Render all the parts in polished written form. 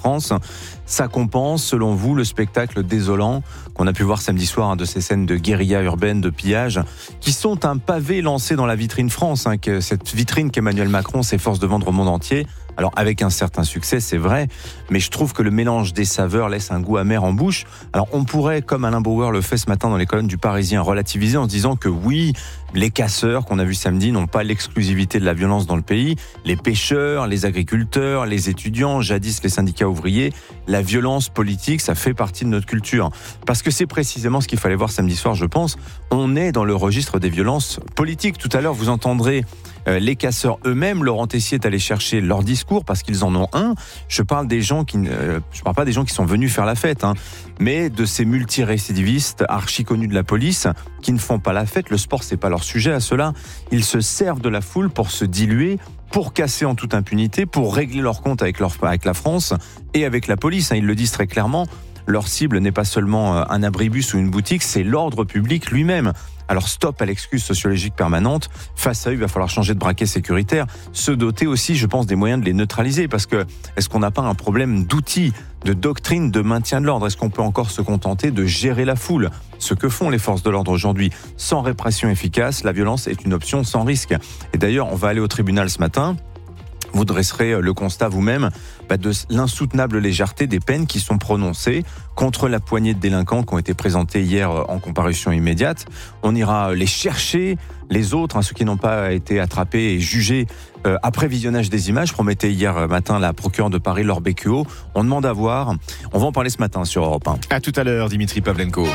France. Ça compense, selon vous, le spectacle désolant qu'on a pu voir samedi soir de ces scènes de guérilla urbaine, de pillage, qui sont un pavé lancé dans la vitrine France, cette vitrine qu'Emmanuel Macron s'efforce de vendre au monde entier. Alors avec un certain succès, c'est vrai, mais je trouve que le mélange des saveurs laisse un goût amer en bouche. Alors on pourrait, comme Alain Bauer le fait ce matin dans les colonnes du Parisien, relativiser en se disant que oui, les casseurs qu'on a vus samedi n'ont pas l'exclusivité de la violence dans le pays. Les pêcheurs, les agriculteurs, les étudiants, jadis les syndicats ouvriers, la violence politique, ça fait partie de notre culture. Parce que c'est précisément ce qu'il fallait voir samedi soir, je pense. On est dans le registre des violences politiques. Tout à l'heure, vous entendrez les casseurs eux-mêmes. Laurent Tessier est allé chercher leur discours parce qu'ils en ont un. Je parle pas des gens qui sont venus faire la fête, mais de ces multirécidivistes archi connus de la police qui ne font pas la fête. Le sport, c'est pas leur sujet à ceux-là. Ils se servent de la foule pour se diluer, pour casser en toute impunité, pour régler leur compte avec la France et avec la police. Ils le disent très clairement. Leur cible n'est pas seulement un abribus ou une boutique, c'est l'ordre public lui-même. Alors stop à l'excuse sociologique permanente. Face à eux, il va falloir changer de braquet sécuritaire, se doter aussi, je pense, des moyens de les neutraliser. Parce que est-ce qu'on n'a pas un problème d'outils, de doctrine, de maintien de l'ordre ? Est-ce qu'on peut encore se contenter de gérer la foule ? Ce que font les forces de l'ordre aujourd'hui, sans répression efficace, la violence est une option sans risque. Et d'ailleurs, on va aller au tribunal ce matin. Vous dresserez le constat vous-même de l'insoutenable légèreté des peines qui sont prononcées contre la poignée de délinquants qui ont été présentés hier en comparution immédiate. On ira les chercher, les autres, ceux qui n'ont pas été attrapés et jugés après visionnage des images, promettait hier matin la procureure de Paris, Laure Becqueau. On demande à voir. On va en parler ce matin sur Europe 1. À tout à l'heure, Dimitri Pavlenko.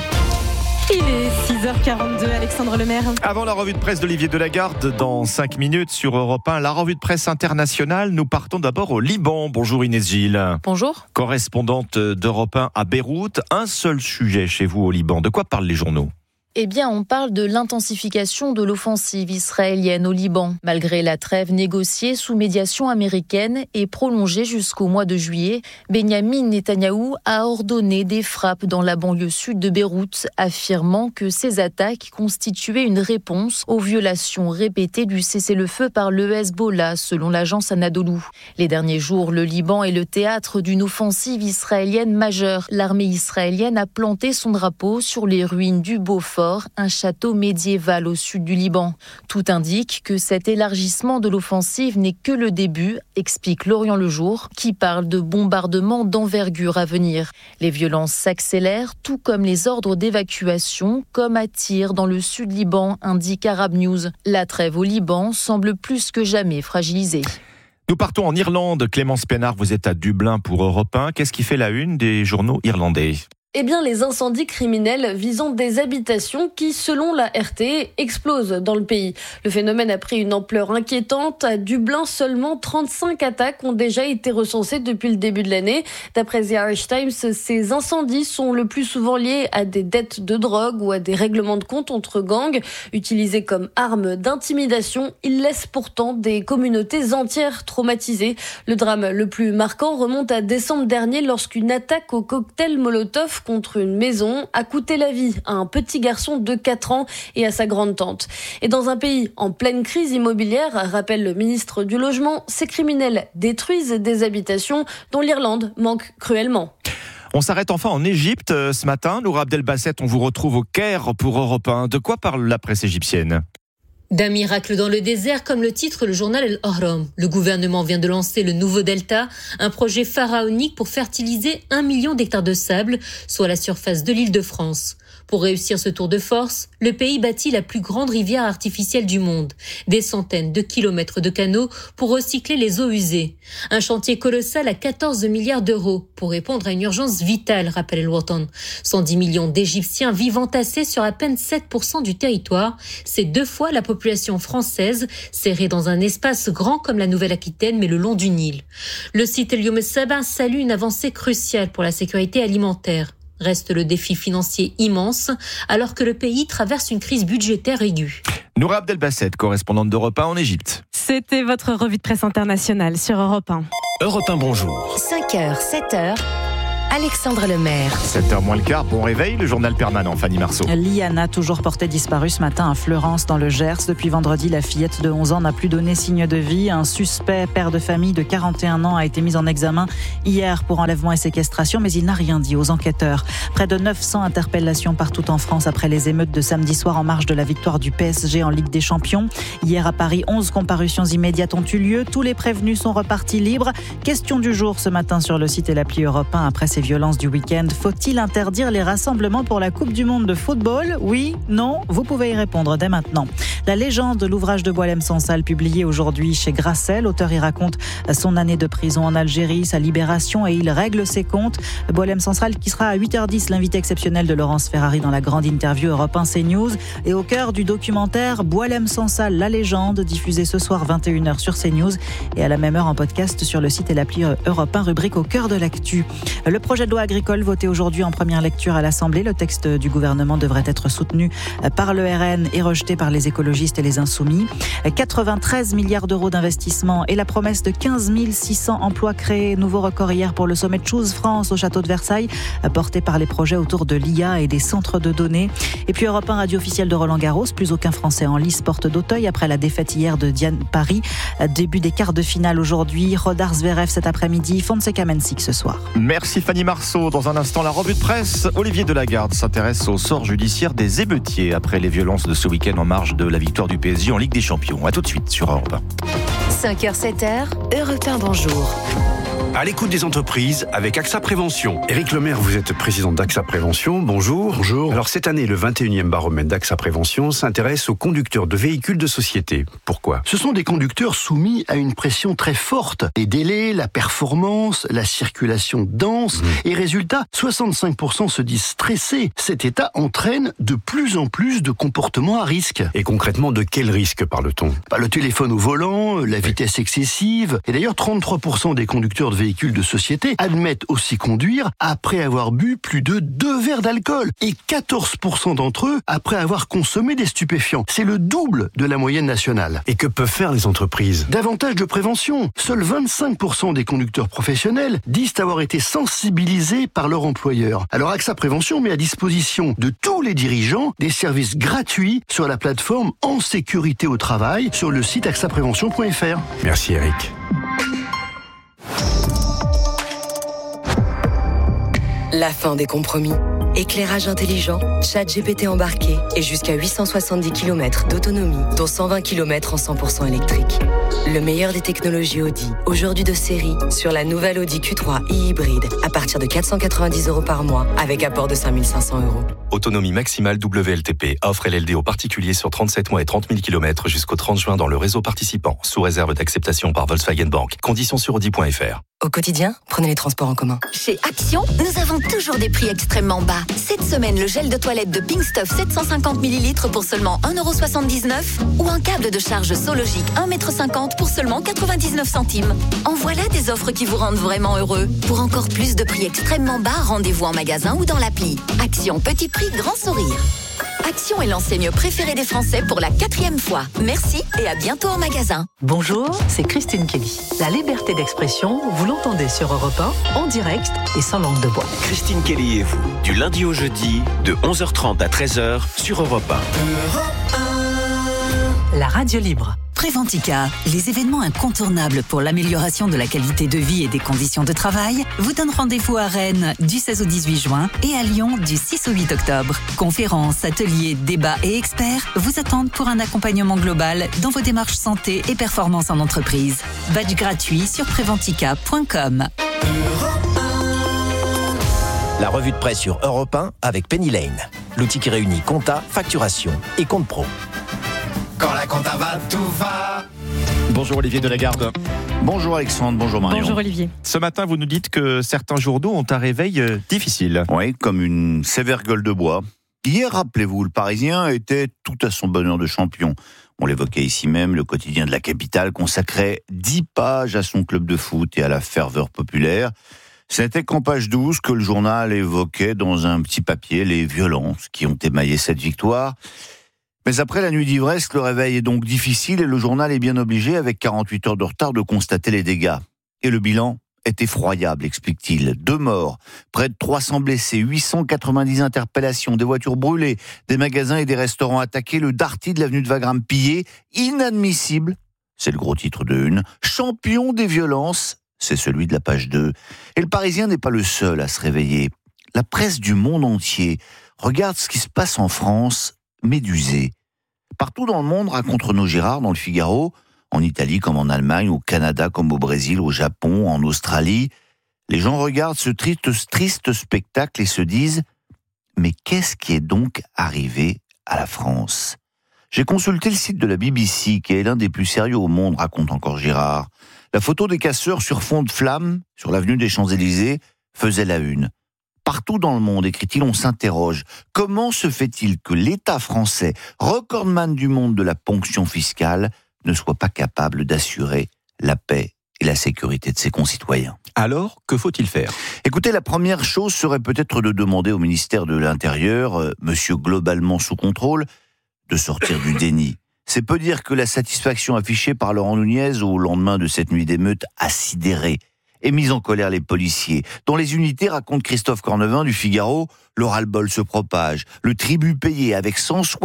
Il est 6h42, Alexandre Lemaire. Avant la revue de presse d'Olivier Delagarde, dans 5 minutes sur Europe 1, la revue de presse internationale. Nous partons d'abord au Liban. Bonjour Inès Gilles. Bonjour. Correspondante d'Europe 1 à Beyrouth. Un seul sujet chez vous au Liban. De quoi parlent les journaux ? Eh bien, on parle de l'intensification de l'offensive israélienne au Liban. Malgré la trêve négociée sous médiation américaine et prolongée jusqu'au mois de juillet, Benyamin Netanyahou a ordonné des frappes dans la banlieue sud de Beyrouth, affirmant que ces attaques constituaient une réponse aux violations répétées du cessez-le-feu par le Hezbollah, selon l'agence Anadolu. Les derniers jours, le Liban est le théâtre d'une offensive israélienne majeure. L'armée israélienne a planté son drapeau sur les ruines du Beaufort, un château médiéval au sud du Liban. Tout indique que cet élargissement de l'offensive n'est que le début, explique Lorient Le Jour, qui parle de bombardements d'envergure à venir. Les violences s'accélèrent, tout comme les ordres d'évacuation, comme à Tyr dans le sud Liban, indique Arab News. La trêve au Liban semble plus que jamais fragilisée. Nous partons en Irlande. Clémence Pénard, vous êtes à Dublin pour Europe 1. Qu'est-ce qui fait la une des journaux irlandais ? Eh bien, les incendies criminels visant des habitations qui, selon la RT, explosent dans le pays. Le phénomène a pris une ampleur inquiétante. À Dublin, seulement 35 attaques ont déjà été recensées depuis le début de l'année. D'après The Irish Times, ces incendies sont le plus souvent liés à des dettes de drogue ou à des règlements de compte entre gangs. Utilisés comme armes d'intimidation, ils laissent pourtant des communautés entières traumatisées. Le drame le plus marquant remonte à décembre dernier lorsqu'une attaque au cocktail Molotov contre une maison a coûté la vie à un petit garçon de 4 ans et à sa grande-tante. Et dans un pays en pleine crise immobilière, rappelle le ministre du Logement, ces criminels détruisent des habitations dont l'Irlande manque cruellement. On s'arrête enfin en Égypte ce matin. Noura Abdelbasset, on vous retrouve au Caire pour Europe 1. De quoi parle la presse égyptienne ? D'un miracle dans le désert, comme le titre le journal El Ahram. Le gouvernement vient de lancer le nouveau Delta, un projet pharaonique pour fertiliser 1 million d'hectares de sable, soit la surface de l'Île-de-France. Pour réussir ce tour de force, le pays bâtit la plus grande rivière artificielle du monde. Des centaines de kilomètres de canaux pour recycler les eaux usées. Un chantier colossal à 14 milliards d'euros pour répondre à une urgence vitale, rappelle El Watan. 110 millions d'Égyptiens vivent entassés sur à peine 7% du territoire. C'est 2 fois la population française, serrée dans un espace grand comme la Nouvelle-Aquitaine, mais le long du Nil. Le site El Youm Saba salue une avancée cruciale pour la sécurité alimentaire. Reste le défi financier immense, alors que le pays traverse une crise budgétaire aiguë. Noura Abdelbasset, correspondante d'Europe 1 en Égypte. C'était votre revue de presse internationale sur Europe 1. Europe 1, bonjour. 5h, 7h. Alexandre Lemaire. 7h moins le quart, bon réveil, le journal permanent, Fanny Marceau. Liana, toujours portée disparue ce matin à Fleurance dans le Gers. Depuis vendredi, la fillette de 11 ans n'a plus donné signe de vie. Un suspect, père de famille de 41 ans, a été mis en examen hier pour enlèvement et séquestration, mais il n'a rien dit aux enquêteurs. Près de 900 interpellations partout en France après les émeutes de samedi soir en marge de la victoire du PSG en Ligue des Champions. Hier à Paris, 11 comparutions immédiates ont eu lieu. Tous les prévenus sont repartis libres. Question du jour ce matin sur le site et l'appli Europe 1 après ces violences du week-end. Faut-il interdire les rassemblements pour la Coupe du Monde de football ? Oui, non, vous pouvez y répondre dès maintenant. La légende de l'ouvrage de Boualem Sansal publié aujourd'hui chez Grasset. L'auteur y raconte son année de prison en Algérie, sa libération et il règle ses comptes. Boualem Sansal qui sera à 8h10 l'invité exceptionnel de Laurence Ferrari dans la grande interview Europe 1 CNews. Et au cœur du documentaire Boualem Sansal, la légende, diffusé ce soir 21h sur CNews et à la même heure en podcast sur le site et l'appli Europe 1, rubrique au cœur de l'actu. Le projet de loi agricole voté aujourd'hui en première lecture à l'Assemblée. Le texte du gouvernement devrait être soutenu par le RN et rejeté par les écologistes et les insoumis. 93 milliards d'euros d'investissement et la promesse de 15 600 emplois créés. Nouveau record hier pour le sommet de Choose France au château de Versailles, porté par les projets autour de l'IA et des centres de données. Et puis Europe 1, radio officielle de Roland Garros. Plus aucun Français en lice porte d'Auteuil après la défaite hier de Diane Paris. Début des quarts de finale aujourd'hui. Rodar Zverev cet après-midi. Fonseca Mensik ce soir. Merci Fanny Marceau. Dans un instant, la revue de presse. Olivier Delagarde s'intéresse au sort judiciaire des émeutiers après les violences de ce week-end en marge de la victoire du PSG en Ligue des Champions. A tout de suite sur Europe 1. 5h, 7h, Europe 1, bonjour. À l'écoute des entreprises avec AXA Prévention. Éric Lemaire, vous êtes président d'AXA Prévention. Bonjour. Bonjour. Alors cette année, le 21e baromètre d'AXA Prévention s'intéresse aux conducteurs de véhicules de société. Pourquoi ? Ce sont des conducteurs soumis à une pression très forte. Les délais, la performance, la circulation dense. Et résultat, 65% se disent stressés. Cet état entraîne de plus en plus de comportements à risque. Et concrètement, de quel risque parle-t-on ? Le téléphone au volant, la vitesse excessive. Et d'ailleurs, 33% des conducteurs de véhicules de société admettent aussi conduire après avoir bu plus de 2 verres d'alcool et 14% d'entre eux après avoir consommé des stupéfiants. C'est le double de la moyenne nationale. Et que peuvent faire les entreprises ? Davantage de prévention. Seuls 25% des conducteurs professionnels disent avoir été sensibilisés par leur employeur. Alors AXA Prévention met à disposition de tous les dirigeants des services gratuits sur la plateforme En Sécurité au Travail sur le site axaprévention.fr. Merci Eric. La fin des compromis. Éclairage intelligent, ChatGPT embarqué et jusqu'à 870 km d'autonomie, dont 120 km en 100% électrique. Le meilleur des technologies Audi, aujourd'hui de série, sur la nouvelle Audi Q3 e-hybride, à partir de 490 € par mois, avec apport de 5 500 €. Autonomie maximale WLTP. Offre LLD aux particuliers sur 37 mois et 30 000 km jusqu'au 30 juin dans le réseau participant, sous réserve d'acceptation par Volkswagen Bank. Conditions sur Audi.fr. Au quotidien, prenez les transports en commun. Chez Action, nous avons toujours des prix extrêmement bas. Cette semaine, le gel de toilette de Pink Stuff 750 ml pour seulement 1,79 € ou un câble de charge Sologic 1,50 m pour seulement 99 centimes. En voilà des offres qui vous rendent vraiment heureux. Pour encore plus de prix extrêmement bas, rendez-vous en magasin ou dans l'appli. Action, petit prix, grand sourire. Action est l'enseigne préférée des Français pour la 4e fois. Merci et à bientôt en magasin. Bonjour, c'est Christine Kelly. La liberté d'expression, vous l'entendez sur Europe 1, en direct et sans langue de bois. Christine Kelly et vous, du lundi au jeudi, de 11h30 à 13h sur Europe 1. La radio libre. Préventica, les événements incontournables pour l'amélioration de la qualité de vie et des conditions de travail, vous donnent rendez-vous à Rennes du 16 au 18 juin et à Lyon du 6 au 8 octobre. Conférences, ateliers, débats et experts vous attendent pour un accompagnement global dans vos démarches santé et performance en entreprise. Badge gratuit sur préventica.com. La revue de presse sur Europe 1 avec Penny Lane. L'outil qui réunit compta, facturation et compte pro. Quand la compta va, tout va. Bonjour Olivier Delagarde. Bonjour Alexandre, bonjour Marion. Bonjour Olivier. Ce matin, vous nous dites que certains journaux ont un réveil difficile. Oui, comme une sévère gueule de bois. Hier, rappelez-vous, le Parisien était tout à son bonheur de champion. On l'évoquait ici même, le quotidien de la capitale consacrait 10 pages à son club de foot et à la ferveur populaire. C'était qu'en page 12 que le journal évoquait dans un petit papier les violences qui ont émaillé cette victoire. Mais après la nuit d'ivresse, le réveil est donc difficile et le journal est bien obligé, avec 48 heures de retard, de constater les dégâts. Et le bilan est effroyable, explique-t-il. 2 morts, près de 300 blessés, 890 interpellations, des voitures brûlées, des magasins et des restaurants attaqués, le Darty de l'avenue de Wagram pillé, inadmissible, c'est le gros titre de une, champion des violences, c'est celui de la page 2. Et le Parisien n'est pas le seul à se réveiller. La presse du monde entier regarde ce qui se passe en France, médusée. Partout dans le monde, raconte Renaud Girard dans le Figaro, en Italie comme en Allemagne, au Canada comme au Brésil, au Japon, en Australie, les gens regardent ce triste spectacle et se disent « Mais qu'est-ce qui est donc arrivé à la France ?» J'ai consulté le site de la BBC, qui est l'un des plus sérieux au monde, raconte encore Girard. La photo des casseurs sur fond de flammes, sur l'avenue des Champs-Élysées, faisait la une. Partout dans le monde, écrit-il, on s'interroge. Comment se fait-il que l'État français, recordman du monde de la ponction fiscale, ne soit pas capable d'assurer la paix et la sécurité de ses concitoyens? Alors, que faut-il faire? Écoutez, la première chose serait peut-être de demander au ministère de l'Intérieur, monsieur globalement sous contrôle, de sortir du déni. C'est peu dire que la satisfaction affichée par Laurent Nunez au lendemain de cette nuit d'émeute a sidéré et mis en colère les policiers. Dans les unités, raconte Christophe Cornevin du Figaro, le ras-le-bol se propage. Le tribut payé avec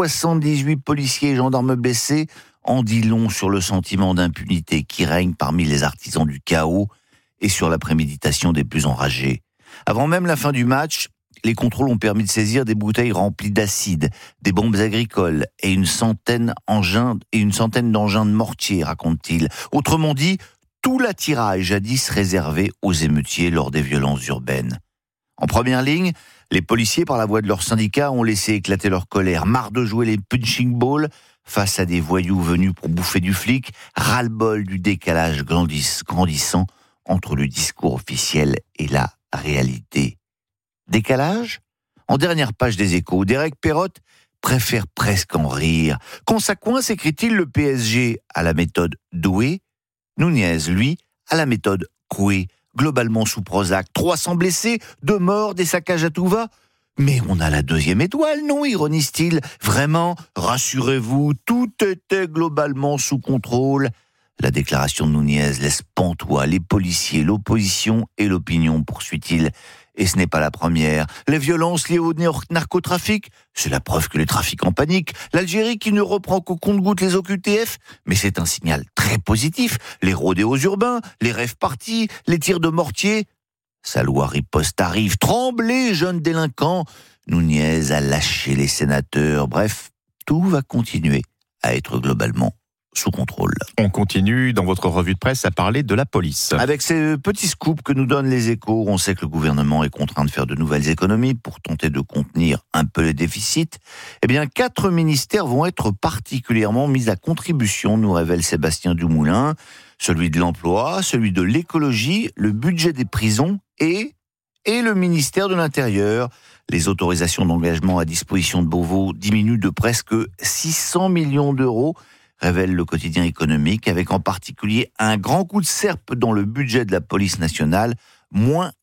178 policiers et gendarmes blessés en dit long sur le sentiment d'impunité qui règne parmi les artisans du chaos et sur la préméditation des plus enragés. Avant même la fin du match, les contrôles ont permis de saisir des bouteilles remplies d'acide, des bombes agricoles et une centaine d'engins de mortier, raconte-t-il. Autrement dit, tout l'attirail jadis réservé aux émeutiers lors des violences urbaines. En première ligne, les policiers, par la voix de leur syndicat, ont laissé éclater leur colère, marre de jouer les punching balls face à des voyous venus pour bouffer du flic, ras-le-bol du décalage grandissant entre le discours officiel et la réalité. Décalage ? En dernière page des Échos, Derek Perrotte préfère presque en rire. Quand ça coince, écrit-il, le PSG à la méthode Doué, Nunez, lui, à la méthode Coué, globalement sous Prozac, 300 blessés, 2 morts, des saccages à tout va. Mais on a la 2e étoile, non, ironise-t-il. Vraiment, rassurez-vous, tout était globalement sous contrôle. La déclaration de Nunez laisse pantois les policiers, l'opposition et l'opinion, poursuit-il. Et ce n'est pas la première. Les violences liées au narcotrafic, c'est la preuve que les trafics en panique. L'Algérie qui ne reprend qu'au compte-gouttes les OQTF, mais c'est un signal très positif. Les rodéos urbains, les rave-parties, les tirs de mortier. Sa loi riposte arrive. Tremblez, jeunes délinquants. Nunez a lâché les sénateurs. Bref, tout va continuer à être globalement sous contrôle. On continue dans votre revue de presse à parler de la police. Avec ces petits scoops que nous donnent les Échos, on sait que le gouvernement est contraint de faire de nouvelles économies pour tenter de contenir un peu les déficits. Eh bien, 4 ministères vont être particulièrement mis à contribution, nous révèle Sébastien Dumoulin. Celui de l'emploi, celui de l'écologie, le budget des prisons et le ministère de l'Intérieur. Les autorisations d'engagement à disposition de Beauvau diminuent de presque 600 millions d'euros, révèle le quotidien économique, avec en particulier un grand coup de serpe dans le budget de la police nationale, moins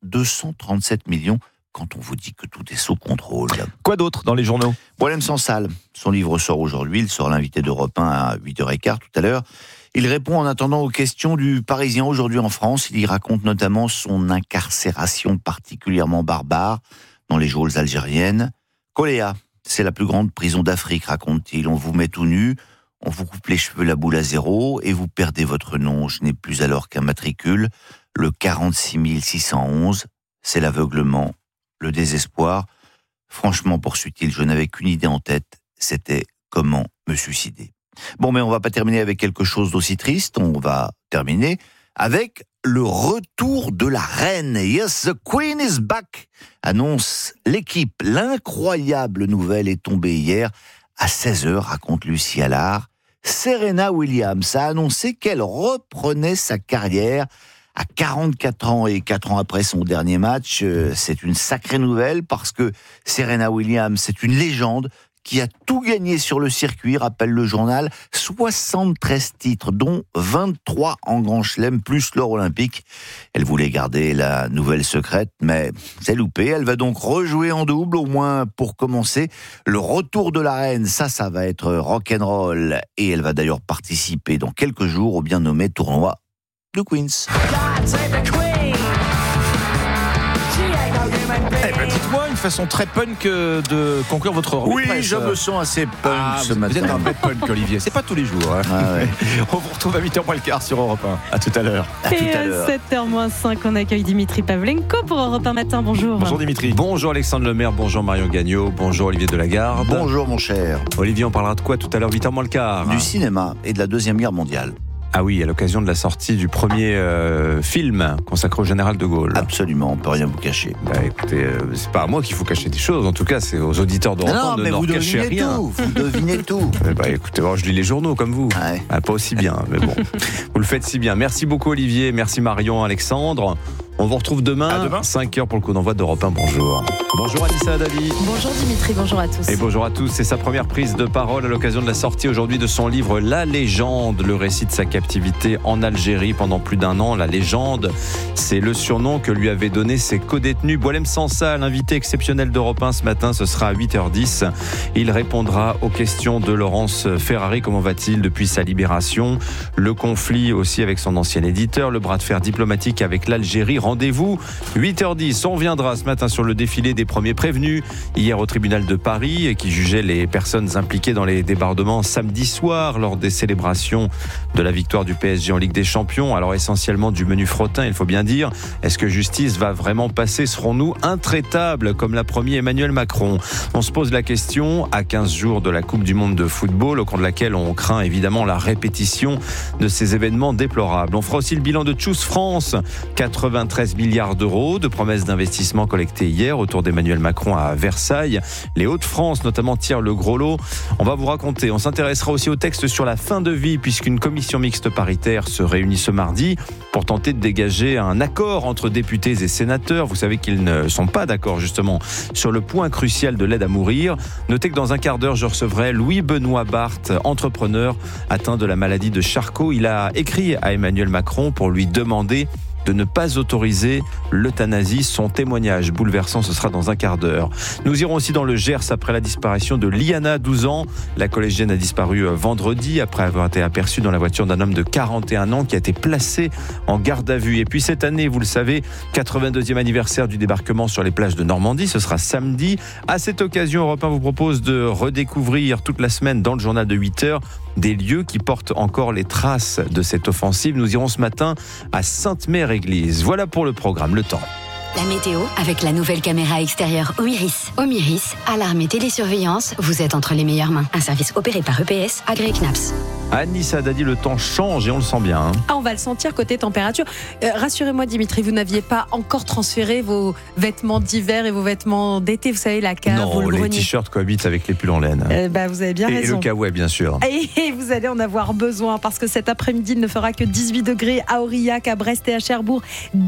237 millions, quand on vous dit que tout est sous contrôle. Quoi d'autre dans les journaux ? Boilem Sansal, son livre sort aujourd'hui, il sort l'invité d'Europe 1 à 8h15 tout à l'heure. Il répond en attendant aux questions du Parisien aujourd'hui en France. Il y raconte notamment son incarcération particulièrement barbare dans les geôles algériennes. Koléa, c'est la plus grande prison d'Afrique, raconte-t-il. On vous met tout nu, on vous coupe les cheveux la boule à zéro et vous perdez votre nom. Je n'ai plus alors qu'un matricule, le 46 611. C'est l'aveuglement, le désespoir. Franchement, poursuit-il, je n'avais qu'une idée en tête, c'était comment me suicider. Bon, mais on va pas terminer avec quelque chose d'aussi triste, on va terminer avec le retour de la reine. Yes, the Queen is back, annonce l'équipe. L'incroyable nouvelle est tombée hier à 16h, raconte Lucie Allard. Serena Williams a annoncé qu'elle reprenait sa carrière à 44 ans et 4 ans après son dernier match. C'est une sacrée nouvelle parce que Serena Williams, c'est une légende qui a tout gagné sur le circuit, rappelle le journal, 73 titres, dont 23 en Grand Chelem, plus l'or olympique. Elle voulait garder la nouvelle secrète, mais c'est loupé. Elle va donc rejouer en double, au moins pour commencer. Le retour de la reine, ça va être rock'n'roll. Et elle va d'ailleurs participer dans quelques jours au bien nommé tournoi de Queens. God save the Queen. dites-moi une façon très punk de conclure votre revue de presse. Oui, je me sens assez punk ce matin. Vous êtes un vrai punk, Olivier. C'est pas tous les jours. Hein. Ah ouais. On vous retrouve à 8h moins le quart sur Europe 1. À tout à l'heure. Et à 7h-5, on accueille Dimitri Pavlenko pour Europe 1 matin. Bonjour. Bonjour Dimitri. Bonjour Alexandre Lemaire, bonjour Marion Gagnon, bonjour Olivier Delagarde. Bonjour mon cher. Olivier, on parlera de quoi tout à l'heure, 8h moins le quart? Du cinéma et de la Deuxième Guerre mondiale. Ah oui, à l'occasion de la sortie du premier film consacré au général de Gaulle. Absolument, on peut rien vous cacher. Bah écoutez, c'est pas à moi qu'il faut cacher des choses, en tout cas c'est aux auditeurs d'Europe 1 de ne cacher rien. Vous devinez tout. Bah écoutez, je lis les journaux comme vous. Ouais. Ah, pas aussi bien, mais bon. Vous le faites si bien. Merci beaucoup Olivier, merci Marion, Alexandre. On vous retrouve demain, 5h pour le coup d'envoi d'Europe 1. Bonjour. Bonjour Anissa Dadi. Bonjour Dimitri, bonjour à tous. Et bonjour à tous. C'est sa première prise de parole à l'occasion de la sortie aujourd'hui de son livre La Légende, le récit de sa captivité en Algérie pendant plus d'1 an. La Légende, c'est le surnom que lui avaient donné ses codétenus. Boualem Sansa, l'invité exceptionnel d'Europe 1 ce matin, ce sera à 8h10. Il répondra aux questions de Laurence Ferrari. Comment va-t-il depuis sa libération? Le conflit aussi avec son ancien éditeur, le bras de fer diplomatique avec l'Algérie. Rendez-vous 8h10. On reviendra ce matin sur le défilé des premiers prévenus hier au tribunal de Paris qui jugeait les personnes impliquées dans les débordements samedi soir lors des célébrations de la victoire du PSG en Ligue des Champions. Alors essentiellement du menu frottin, il faut bien dire. Est-ce que justice va vraiment passer? Serons-nous intraitables comme l'a promis Emmanuel Macron? On se pose la question à 15 jours de la Coupe du Monde de football au cours de laquelle on craint évidemment la répétition de ces événements déplorables. On fera aussi le bilan de Choose France, 93 milliards d'euros de promesses d'investissement collectées hier autour d'Emmanuel Macron à Versailles. Les Hauts-de-France notamment tirent le gros lot. On va vous raconter. On s'intéressera aussi au texte sur la fin de vie puisqu'une commission mixte paritaire se réunit ce mardi pour tenter de dégager un accord entre députés et sénateurs. Vous savez qu'ils ne sont pas d'accord justement sur le point crucial de l'aide à mourir. Notez que dans un quart d'heure, je recevrai Louis-Benoît Barthes, entrepreneur atteint de la maladie de Charcot. Il a écrit à Emmanuel Macron pour lui demander de ne pas autoriser l'euthanasie. Son témoignage bouleversant, ce sera dans un quart d'heure. Nous irons aussi dans le Gers après la disparition de Liana, 12 ans. La collégienne a disparu vendredi après avoir été aperçue dans la voiture d'un homme de 41 ans qui a été placé en garde à vue. Et puis cette année, vous le savez, 82e anniversaire du débarquement sur les plages de Normandie. Ce sera samedi. À cette occasion, Europe 1 vous propose de redécouvrir toute la semaine dans le journal de 8h des lieux qui portent encore les traces de cette offensive. Nous irons ce matin à Sainte-Mère-Église. Voilà pour le programme, le temps. La météo avec la nouvelle caméra extérieure Omiris. Omiris, alarme et télésurveillance, vous êtes entre les meilleures mains. Un service opéré par EPS, agréé CNAPS. Anissa Dadi, le temps change et on le sent bien. Hein. On va le sentir côté température. Rassurez-moi Dimitri, vous n'aviez pas encore transféré vos vêtements d'hiver et vos vêtements d'été, vous savez, la cave ou le grenier. Non, les t-shirts cohabitent avec les pulls en laine. Vous avez bien raison. Et le kawaii, bien sûr. Et vous allez en avoir besoin parce que cet après-midi, il ne fera que 18 degrés à Aurillac, à Brest et à Cherbourg,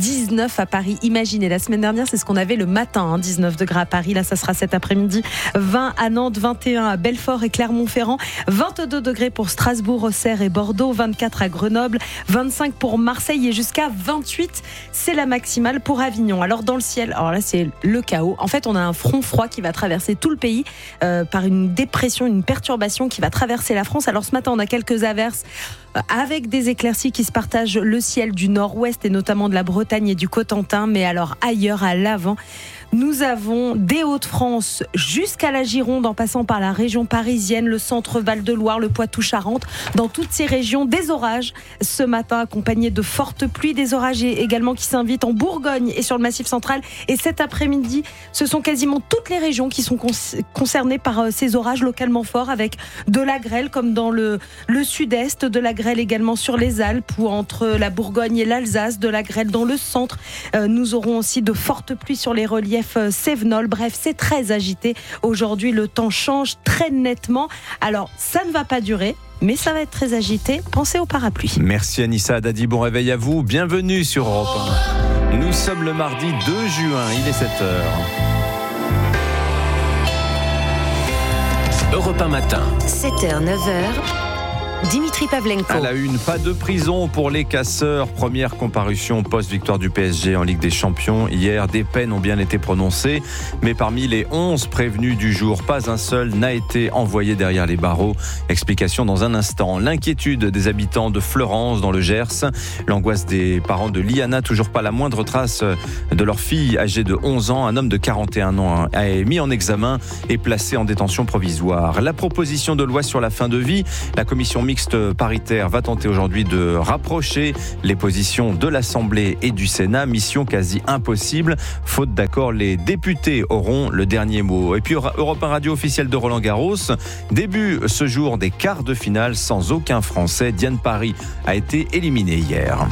19 à Paris. Imaginez, la semaine dernière, c'est ce qu'on avait le matin, 19 degrés à Paris. Là, ça sera cet après-midi. 20 à Nantes, 21 à Belfort et Clermont-Ferrand, 22 degrés pour Strasbourg, Auxerre et Bordeaux, 24 à Grenoble, 25 pour Marseille et jusqu'à 28, c'est la maximale pour Avignon. Alors dans le ciel, alors là c'est le chaos. En fait, on a un front froid qui va traverser tout le pays par une dépression, une perturbation qui va traverser la France. Alors ce matin, on a quelques averses avec des éclaircies qui se partagent le ciel du nord-ouest et notamment de la Bretagne et du Cotentin. Mais alors ailleurs, à l'avant, nous avons des Hauts-de-France jusqu'à la Gironde, en passant par la région parisienne, le centre Val-de-Loire, le Poitou-Charentes. Dans toutes ces régions, des orages ce matin accompagnés de fortes pluies. Des orages également qui s'invitent en Bourgogne et sur le Massif central. Et cet après-midi, ce sont quasiment toutes les régions qui sont concernées par ces orages localement forts, avec de la grêle comme dans le sud-est, de la grêle également sur les Alpes ou entre la Bourgogne et l'Alsace, de la grêle dans le centre. Nous aurons aussi de fortes pluies sur les reliefs cévenols. Bref, c'est très agité. Aujourd'hui, le temps change très nettement. Alors, ça ne va pas durer, mais ça va être très agité. Pensez au parapluie. Merci Anissa Dadi, bon réveil à vous. Bienvenue sur Europe 1. Nous sommes le mardi 2 juin, il est 7h. Europe 1 matin. 7h, 9h. Dimitri Pavlenko. À la une, pas de prison pour les casseurs. Première comparution post-victoire du PSG en Ligue des Champions. Hier, des peines ont bien été prononcées. Mais parmi les 11 prévenus du jour, pas un seul n'a été envoyé derrière les barreaux. Explication dans un instant. L'inquiétude des habitants de Fleurance dans le Gers. L'angoisse des parents de Liana. Toujours pas la moindre trace de leur fille âgée de 11 ans. Un homme de 41 ans est mis en examen et placé en détention provisoire. La proposition de loi sur la fin de vie. La commission mixte paritaire va tenter aujourd'hui de rapprocher les positions de l'Assemblée et du Sénat. Mission quasi impossible. Faute d'accord, les députés auront le dernier mot. Et puis Europe 1 Radio officielle de Roland Garros. Début ce jour des quarts de finale sans aucun Français. Diane Paris a été éliminée hier.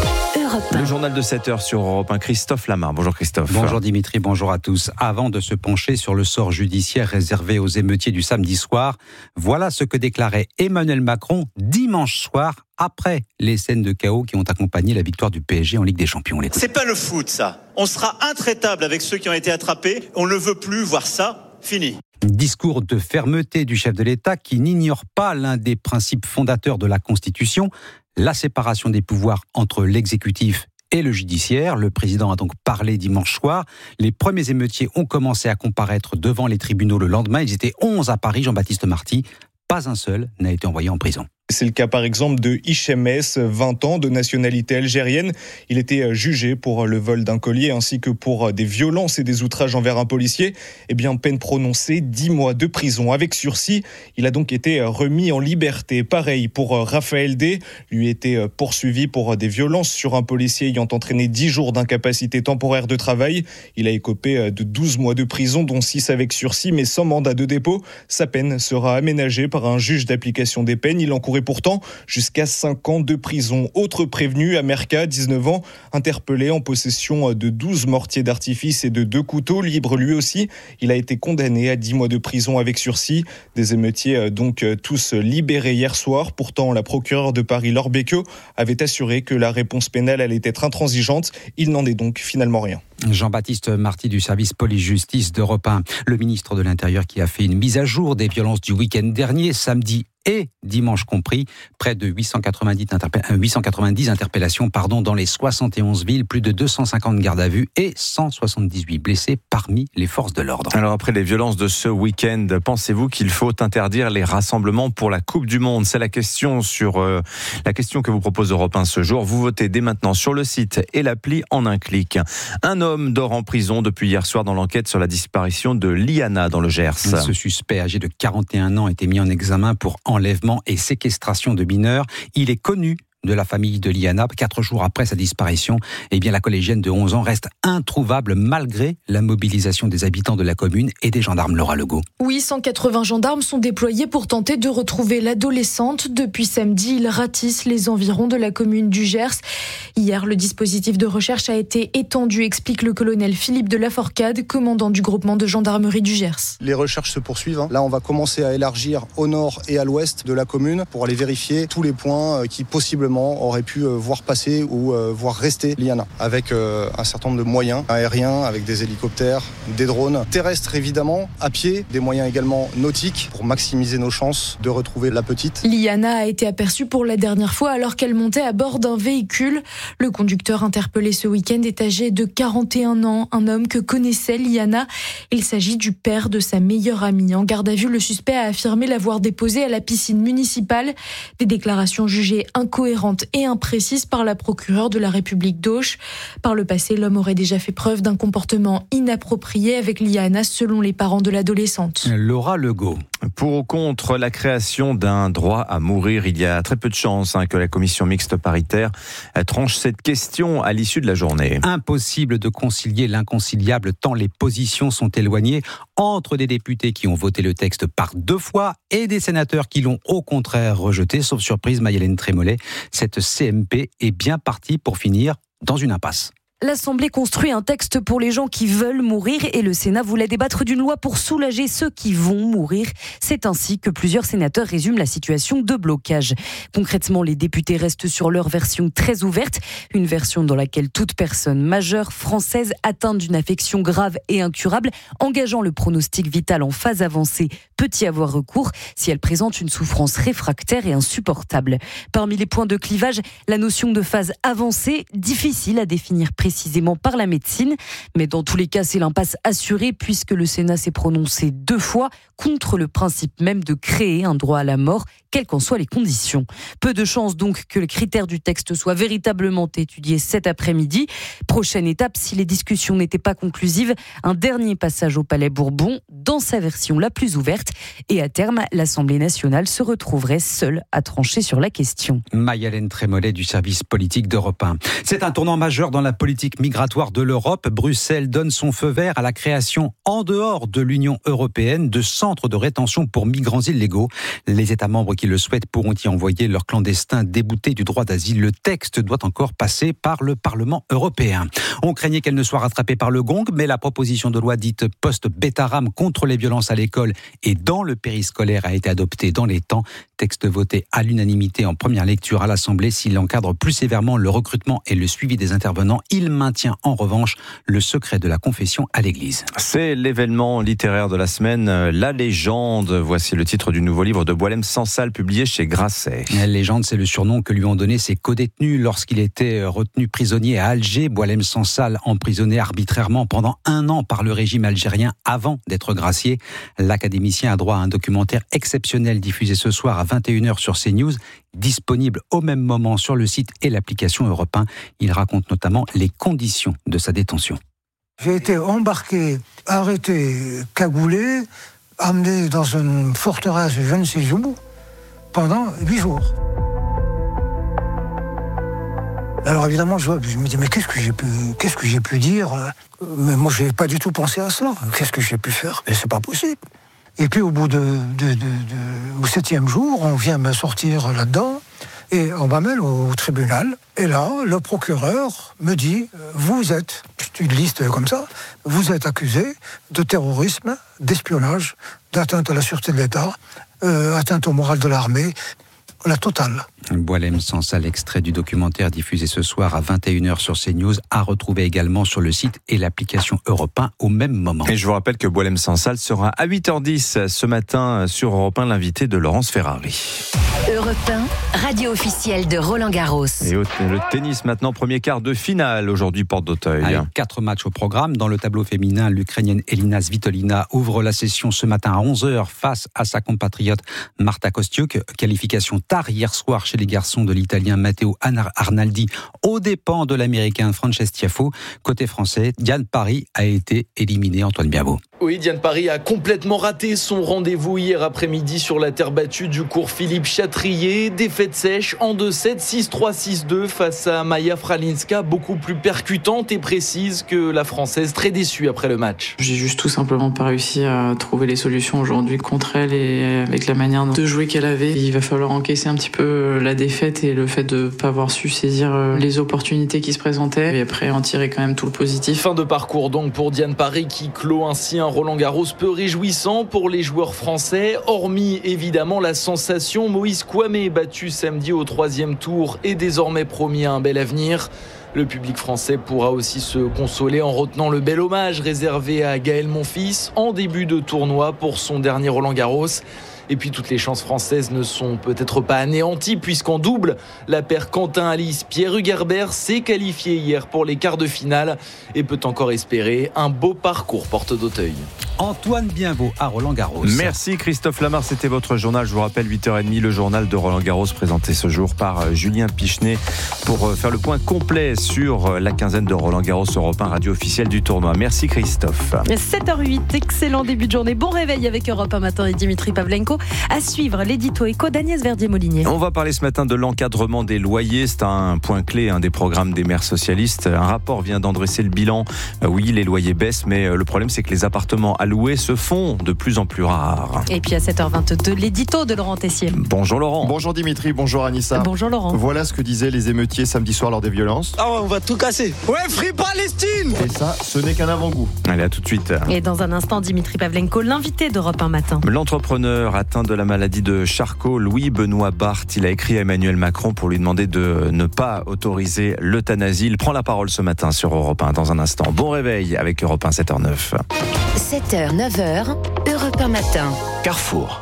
Le journal de 7h sur Europe 1, Christophe Lamar. Bonjour Christophe. Bonjour Dimitri, bonjour à tous. Avant de se pencher sur le sort judiciaire réservé aux émeutiers du samedi soir, voilà ce que déclarait Emmanuel Macron dimanche soir après les scènes de chaos qui ont accompagné la victoire du PSG en Ligue des Champions. C'est pas le foot ça. On sera intraitable avec ceux qui ont été attrapés. On ne veut plus voir ça. Fini. Discours de fermeté du chef de l'État qui n'ignore pas l'un des principes fondateurs de la Constitution, la séparation des pouvoirs entre l'exécutif et le judiciaire. Le président a donc parlé dimanche soir. Les premiers émeutiers ont commencé à comparaître devant les tribunaux le lendemain. Ils étaient 11 à Paris, Jean-Baptiste Marty. Pas un seul n'a été envoyé en prison. C'est le cas par exemple de Hichem S, 20 ans, de nationalité algérienne. Il était jugé pour le vol d'un collier ainsi que pour des violences et des outrages envers un policier. Eh bien, peine prononcée, 10 mois de prison avec sursis. Il a donc été remis en liberté. Pareil pour Raphaël D. Lui était poursuivi pour des violences sur un policier ayant entraîné 10 jours d'incapacité temporaire de travail. Il a écopé de 12 mois de prison, dont 6 avec sursis, mais sans mandat de dépôt. Sa peine sera aménagée par un juge d'application des peines. Il encourait pourtant jusqu'à 5 ans de prison. Autre prévenu, Amerka, 19 ans, interpellé en possession de 12 mortiers d'artifice et de 2 couteaux, libre lui aussi. Il a été condamné à 10 mois de prison avec sursis. Des émeutiers donc tous libérés hier soir. Pourtant, la procureure de Paris, Laure Becchio, avait assuré que la réponse pénale allait être intransigeante. Il n'en est donc finalement rien. Jean-Baptiste Marty du service police-justice d'Europe 1, le ministre de l'Intérieur qui a fait une mise à jour des violences du week-end dernier, samedi et dimanche compris, près de 890 interpellations dans les 71 villes, plus de 250 gardes à vue et 178 blessés parmi les forces de l'ordre. Alors après les violences de ce week-end, pensez-vous qu'il faut interdire les rassemblements pour la Coupe du Monde ? C'est la question que vous propose Europe 1 ce jour. Vous votez dès maintenant sur le site et l'appli en un clic. Un homme dort en prison depuis hier soir dans l'enquête sur la disparition de Liana dans le Gers. Ce suspect âgé de 41 ans a été mis en examen pour enlèvement et séquestration de mineurs. Il est connu de la famille de Liana. 4 jours après sa disparition, la collégienne de 11 ans reste introuvable malgré la mobilisation des habitants de la commune et des gendarmes. Laura Legault. Oui, 180 gendarmes sont déployés pour tenter de retrouver l'adolescente. Depuis samedi, ils ratissent les environs de la commune du Gers. Hier, le dispositif de recherche a été étendu, explique le colonel Philippe de Laforcade, commandant du groupement de gendarmerie du Gers. Les recherches se poursuivent. Là, on va commencer à élargir au nord et à l'ouest de la commune pour aller vérifier tous les points qui possiblement aurait pu voir passer ou voir rester Liana, avec un certain nombre de moyens aériens, avec des hélicoptères, des drones, terrestres évidemment, à pied, des moyens également nautiques pour maximiser nos chances de retrouver la petite. Liana a été aperçue pour la dernière fois alors qu'elle montait à bord d'un véhicule. Le conducteur interpellé ce week-end est âgé de 41 ans, un homme que connaissait Liana. Il s'agit du père de sa meilleure amie. En garde à vue, le suspect a affirmé l'avoir déposée à la piscine municipale. Des déclarations jugées incohérentes et imprécises par la procureure de la République d'Auch. Par le passé, l'homme aurait déjà fait preuve d'un comportement inapproprié avec Liana, selon les parents de l'adolescente. Laura Legault. Pour ou contre la création d'un droit à mourir, il y a très peu de chances que la commission mixte paritaire tranche cette question à l'issue de la journée. Impossible de concilier l'inconciliable tant les positions sont éloignées entre des députés qui ont voté le texte par 2 fois et des sénateurs qui l'ont au contraire rejeté. Sauf surprise, Maï-Hélène Trémollet, cette CMP est bien partie pour finir dans une impasse. l'Assemblée construit un texte pour les gens qui veulent mourir et le Sénat voulait débattre d'une loi pour soulager ceux qui vont mourir. C'est ainsi que plusieurs sénateurs résument la situation de blocage. Concrètement, les députés restent sur leur version très ouverte, une version dans laquelle toute personne majeure française atteinte d'une affection grave et incurable, engageant le pronostic vital en phase avancée, peut y avoir recours si elle présente une souffrance réfractaire et insupportable. Parmi les points de clivage, la notion de phase avancée, difficile à définir précisément par la médecine, mais dans tous les cas, c'est l'impasse assurée puisque le Sénat s'est prononcé 2 fois contre le principe même de créer un droit à la mort, quelles qu'en soient les conditions. Peu de chance donc que le critère du texte soit véritablement étudié cet après-midi. Prochaine étape, si les discussions n'étaient pas conclusives, un dernier passage au Palais Bourbon dans sa version la plus ouverte. Et à terme, l'Assemblée nationale se retrouverait seule à trancher sur la question. Maï-Hélène Trémollet du service politique d'Europe 1. C'est un tournant majeur dans la politique migratoire de l'Europe. Bruxelles donne son feu vert à la création en dehors de l'Union européenne de centres de rétention pour migrants illégaux. Les États membres qui le souhaitent pourront y envoyer leurs clandestins déboutés du droit d'asile. Le texte doit encore passer par le Parlement européen. On craignait qu'elle ne soit rattrapée par le gong, mais la proposition de loi dite post-Bétaram contre les violences à l'école et dans le périscolaire a été adoptée dans les temps. Texte voté à l'unanimité en première lecture à l'Assemblée. S'il encadre plus sévèrement le recrutement et le suivi des intervenants, il maintient en revanche le secret de la confession à l'Église. C'est l'événement littéraire de la semaine, La Légende. Voici le titre du nouveau livre de Boualem Sansal publié chez Grasset. La Légende, c'est le surnom que lui ont donné ses codétenus lorsqu'il était retenu prisonnier à Alger. Boualem Sansal, emprisonné arbitrairement pendant 1 an par le régime algérien avant d'être gracié. L'académicien a droit à un documentaire exceptionnel diffusé ce soir à 21h sur CNews, disponible au même moment sur le site et l'application Europe 1. Il raconte notamment les conditions de sa détention. J'ai été embarqué, arrêté, cagoulé, amené dans une forteresse je ne sais où pendant 8 jours. Alors évidemment, je me dis, mais qu'est-ce que j'ai pu dire ? Mais moi, je n'ai pas du tout pensé à cela. Qu'est-ce que j'ai pu faire ? Mais c'est pas possible. Et puis au bout au 7e jour, on vient me sortir là-dedans et on m'amène au tribunal. Et là, le procureur me dit, vous êtes, c'est une liste comme ça, vous êtes accusé de terrorisme, d'espionnage, d'atteinte à la sûreté de l'État, atteinte au moral de l'armée, la totale. Boualem Sansal, extrait du documentaire diffusé ce soir à 21h sur CNews, à retrouver également sur le site et l'application Europe 1 au même moment. Et je vous rappelle que Boualem Sansal sera à 8h10 ce matin sur Europe 1, l'invité de Laurence Ferrari. Europe 1, radio officielle de Roland-Garros. Et le tennis maintenant, premier quart de finale aujourd'hui, porte d'Auteuil. Avec 4 matchs au programme. Dans le tableau féminin, l'Ukrainienne Elina Svitolina ouvre la session ce matin à 11h face à sa compatriote Marta Kostyuk. Qualification tard hier soir chez les garçons de l'Italien Matteo Arnaldi aux dépens de l'Américain Frances Tiafoe. Côté français, Diane Paris a été éliminée. Antoine Biavo. Oui, Diane Paris a complètement raté son rendez-vous hier après-midi sur la terre battue du cours Philippe Chatrier. Défaite sèche en 2-7, 6-3, 6-2 face à Maja Fralinska, beaucoup plus percutante et précise que la Française, très déçue après le match. J'ai juste tout simplement pas réussi à trouver les solutions aujourd'hui contre elle et avec la manière de jouer qu'elle avait. Il va falloir encaisser un petit peu la défaite et le fait de pas avoir su saisir les opportunités qui se présentaient et après en tirer quand même tout le positif. Fin de parcours donc pour Diane Paris qui clôt ainsi un Roland-Garros peu réjouissant pour les joueurs français, hormis évidemment la sensation Moïse Kouamé battu samedi au 3e tour et désormais promis à un bel avenir. Le public français pourra aussi se consoler en retenant le bel hommage réservé à Gaël Monfils en début de tournoi pour son dernier Roland-Garros. Et puis toutes les chances françaises ne sont peut-être pas anéanties puisqu'en double, la paire Quentin-Alice Pierre Hugerbert s'est qualifiée hier pour les quarts de finale et peut encore espérer un beau parcours porte d'Auteuil. Antoine Bienveau à Roland-Garros. Merci Christophe Lamar, c'était votre journal. Je vous rappelle 8h30, le journal de Roland-Garros présenté ce jour par Julien Pichenet pour faire le point complet sur la quinzaine de Roland-Garros Europe 1, radio officielle du tournoi. Merci Christophe. 7h08, excellent début de journée. Bon réveil avec Europe 1 matin et Dimitri Pavlenko. À suivre l'édito éco d'Agnès Verdier-Molinier. On va parler ce matin de l'encadrement des loyers. C'est un point clé des programmes des maires socialistes. Un rapport vient d'en dresser le bilan. Oui, les loyers baissent, mais le problème c'est que les appartements à louer se font de plus en plus rares. Et puis à 7h22, l'édito de Laurent Tessier. Bonjour Laurent. Bonjour Dimitri, bonjour Anissa. Bonjour Laurent. Voilà ce que disaient les émeutiers samedi soir lors des violences. Ah ouais, on va tout casser. Ouais, Free Palestine. Et ça, ce n'est qu'un avant-goût. Allez, à tout de suite. Et dans un instant, Dimitri Pavlenko, l'invité d'Europe 1 matin. L'entrepreneur atteint de la maladie de Charcot, Louis-Benoît Barthes, il a écrit à Emmanuel Macron pour lui demander de ne pas autoriser l'euthanasie. Il prend la parole ce matin sur Europe 1 dans un instant. Bon réveil avec Europe 1, 7h09. 7h, 9h, Europe 1 matin. Carrefour.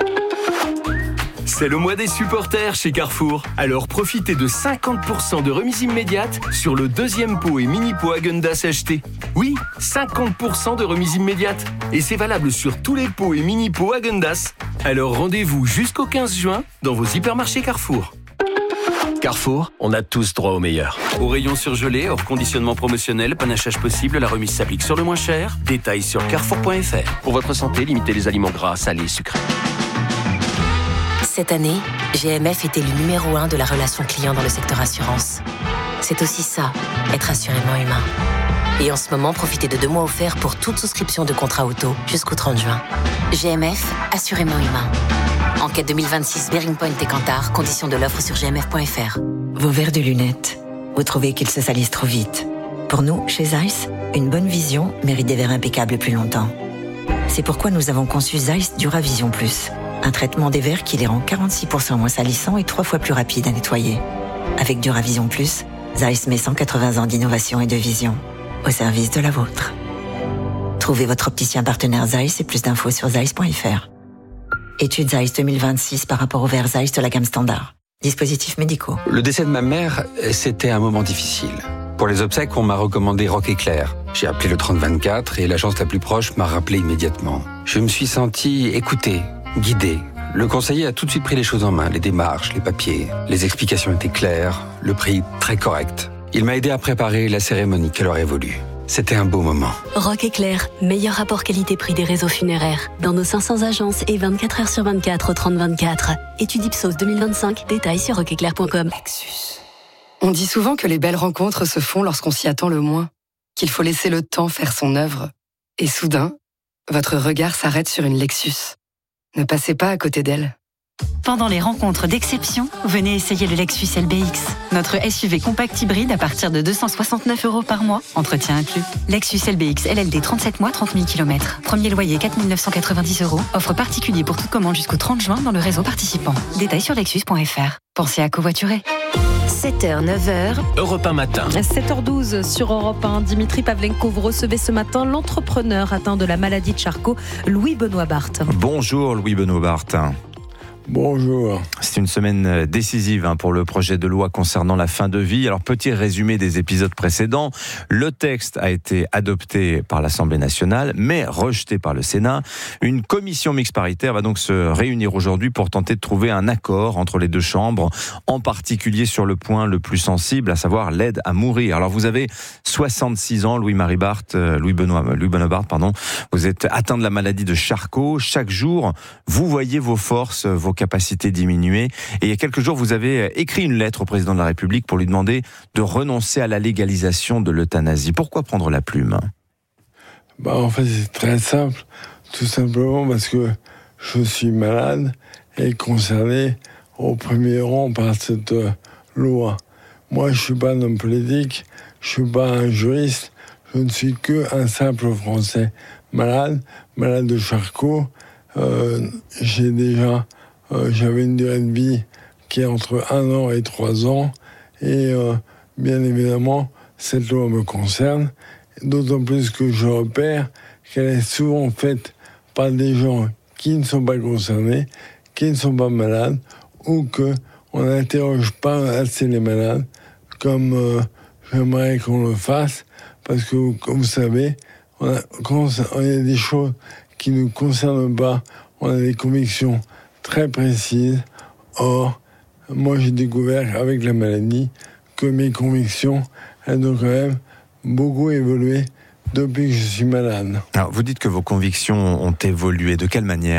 C'est le mois des supporters chez Carrefour. Alors profitez de 50% de remise immédiate sur le deuxième pot et mini-pot Häagen-Dazs acheté. Oui, 50% de remise immédiate. Et c'est valable sur tous les pots et mini-pots Häagen-Dazs. Alors rendez-vous jusqu'au 15 juin dans vos hypermarchés Carrefour. Carrefour, on a tous droit au meilleur. Au rayon surgelé, hors conditionnement promotionnel, panachage possible, la remise s'applique sur le moins cher. Détails sur carrefour.fr. Pour votre santé, limitez les aliments gras, salés, sucrés. Cette année, GMF est élu numéro 1 de la relation client dans le secteur assurance. C'est aussi ça, être assurément humain. Et en ce moment, profitez de 2 mois offerts pour toute souscription de contrat auto jusqu'au 30 juin. GMF, assurément humain. Enquête 2026 Bearing Point et Kantar, conditions de l'offre sur gmf.fr. Vos verres de lunettes, vous trouvez qu'ils se salissent trop vite. Pour nous, chez Zeiss, une bonne vision mérite des verres impeccables plus longtemps. C'est pourquoi nous avons conçu Zeiss Duravision Plus, un traitement des verres qui les rend 46% moins salissants et 3 fois plus rapides à nettoyer. Avec Duravision Plus, Zeiss met 180 ans d'innovation et de vision au service de la vôtre. Trouvez votre opticien partenaire Zeiss et plus d'infos sur zeiss.fr. Étude Zeiss 2026 par rapport aux verres Zeiss de la gamme standard. Dispositifs médicaux. Le décès de ma mère, c'était un moment difficile. Pour les obsèques, on m'a recommandé Rock Éclair. J'ai appelé le 3024 et l'agence la plus proche m'a rappelé immédiatement. Je me suis senti écouté, guidé. Le conseiller a tout de suite pris les choses en main, les démarches, les papiers. Les explications étaient claires, le prix très correct. Il m'a aidé à préparer la cérémonie qu'elle aurait voulu. C'était un beau moment. Rock Éclair, meilleur rapport qualité-prix des réseaux funéraires. Dans nos 500 agences et 24 heures sur 24 au 3024. Étude Ipsos 2025, détails sur rockeclair.com. Lexus. On dit souvent que les belles rencontres se font lorsqu'on s'y attend le moins, qu'il faut laisser le temps faire son œuvre. Et soudain, votre regard s'arrête sur une Lexus. Ne passez pas à côté d'elle. Pendant les rencontres d'exception, venez essayer le Lexus LBX. Notre SUV compact hybride à partir de 269 € par mois, entretien inclus. Lexus LBX LLD 37 mois, 30 000 km. Premier loyer 4 990 €. Offre particulier pour toute commande jusqu'au 30 juin dans le réseau participant. Détails sur lexus.fr. Pensez à covoiturer. 7h, 9h. Europe 1 matin. 7h12 sur Europe 1. Dimitri Pavlenko, vous recevez ce matin l'entrepreneur atteint de la maladie de Charcot, Louis-Benoît Barthes. Bonjour Louis-Benoît Barthes. Bonjour. C'est une semaine décisive pour le projet de loi concernant la fin de vie. Alors, petit résumé des épisodes précédents. Le texte a été adopté par l'Assemblée nationale, mais rejeté par le Sénat. Une commission mixte paritaire va donc se réunir aujourd'hui pour tenter de trouver un accord entre les deux chambres, en particulier sur le point le plus sensible, à savoir l'aide à mourir. Alors, vous avez 66 ans, Louis-Benoît Barthes, Vous êtes atteint de la maladie de Charcot. Chaque jour, vous voyez vos forces, vos capacités diminuer. Et il y a quelques jours, vous avez écrit une lettre au président de la République pour lui demander de renoncer à la légalisation de l'euthanasie. Pourquoi prendre la plume ? En fait, c'est très simple. Tout simplement parce que je suis malade et concerné au premier rang par cette loi. Moi, je ne suis pas un homme politique, je ne suis pas un juriste, je ne suis qu'un simple Français malade de Charcot. J'avais une durée de vie qui est entre 1 an et 3 ans. Et bien évidemment, cette loi me concerne. D'autant plus que je repère qu'elle est souvent faite par des gens qui ne sont pas concernés, qui ne sont pas malades, ou qu'on n'interroge pas assez les malades, comme j'aimerais qu'on le fasse, parce que, comme vous savez, quand il y a des choses qui ne nous concernent pas, on a des convictions très précises. Or, moi j'ai découvert avec la maladie que mes convictions, elles ont quand même beaucoup évolué depuis que je suis malade. Alors, vous dites que vos convictions ont évolué. De quelle manière ?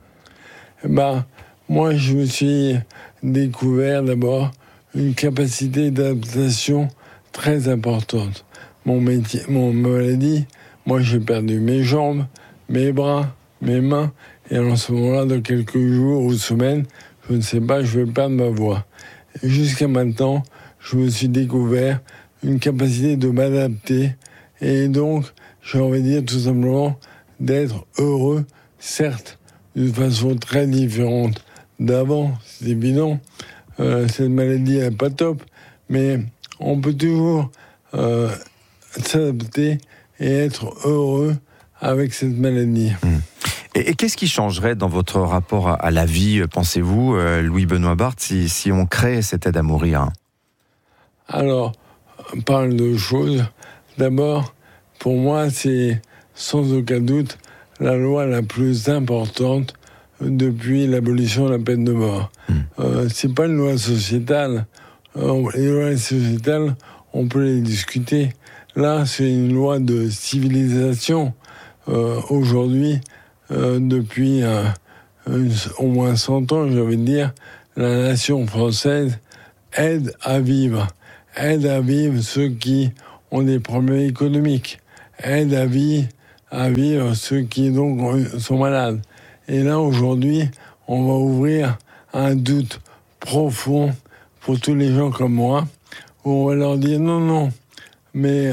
Moi je me suis découvert d'abord une capacité d'adaptation très importante. Mon maladie, moi j'ai perdu mes jambes, mes bras, mes mains, et en ce moment-là, dans quelques jours ou semaines, je ne sais pas, je vais perdre ma voix. Et jusqu'à maintenant, je me suis découvert une capacité de m'adapter, et donc, j'ai envie de dire tout simplement d'être heureux, certes, d'une façon très différente d'avant, c'est évident. Cette maladie n'est pas top, mais on peut toujours s'adapter et être heureux avec cette maladie. Et qu'est-ce qui changerait dans votre rapport à la vie, pensez-vous, Louis-Benoît Barthes, si on crée cette aide à mourir ? Alors, on parle de choses. D'abord, pour moi, c'est sans aucun doute la loi la plus importante depuis l'abolition de la peine de mort. C'est pas une loi sociétale. Les lois sociétales, on peut les discuter. Là, c'est une loi de civilisation. Aujourd'hui, depuis au moins 100 ans, j'ai envie de dire, la nation française aide à vivre ceux qui ont des problèmes économiques, aide à vivre ceux qui donc sont malades. Et là, aujourd'hui, on va ouvrir un doute profond pour tous les gens comme moi, où on va leur dire non, mais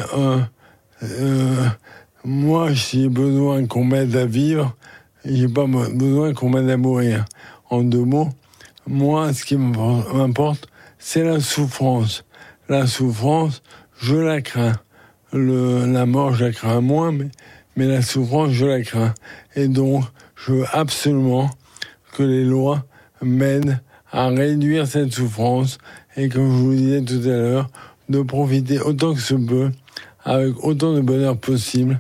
moi, j'ai besoin qu'on m'aide à vivre, j'ai pas besoin qu'on m'aide à mourir. En 2 mots, moi, ce qui m'importe, c'est la souffrance. La souffrance, je la crains. La mort, je la crains moins, mais la souffrance, je la crains. Et donc, je veux absolument que les lois m'aident à réduire cette souffrance et, comme je vous le disais tout à l'heure, de profiter autant que se peut, avec autant de bonheur possible,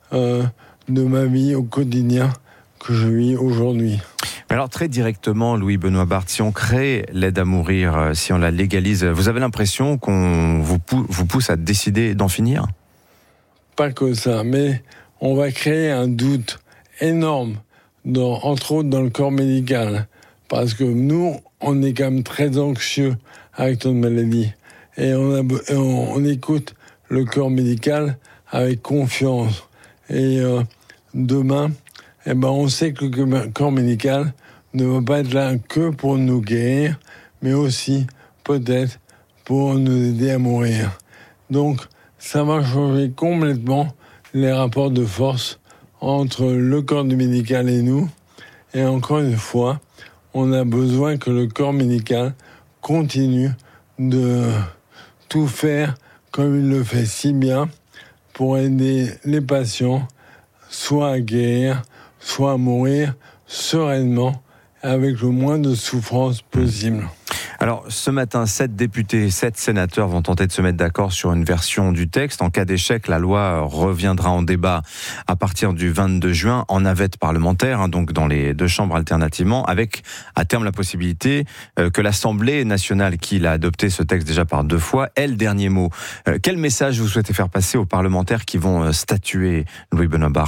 de ma vie au quotidien que je vis aujourd'hui. Alors très directement, Louis-Benoît Barthes, si on crée l'aide à mourir, si on la légalise, vous avez l'impression qu'on vous pousse à décider d'en finir ? Pas que ça, mais on va créer un doute énorme, entre autres dans le corps médical. Parce que nous, on est quand même très anxieux avec notre maladie. Et on écoute le corps médical avec confiance. Et demain, on sait que le corps médical ne va pas être là que pour nous guérir, mais aussi peut-être pour nous aider à mourir. Donc, ça va changer complètement les rapports de force entre le corps du médical et nous. Et encore une fois, on a besoin que le corps médical continue de tout faire comme il le fait si bien pour aider les patients soit à guérir, soit à mourir sereinement avec le moins de souffrance possible. Alors, ce matin, 7 députés, 7 sénateurs vont tenter de se mettre d'accord sur une version du texte. En cas d'échec, la loi reviendra en débat à partir du 22 juin en navette parlementaire, donc dans les 2 chambres alternativement, avec à terme la possibilité que l'Assemblée nationale, qui l'a adopté ce texte déjà par 2 fois, ait le dernier mot. Quel message vous souhaitez faire passer aux parlementaires qui vont statuer, Louis-Benoît Barthes ?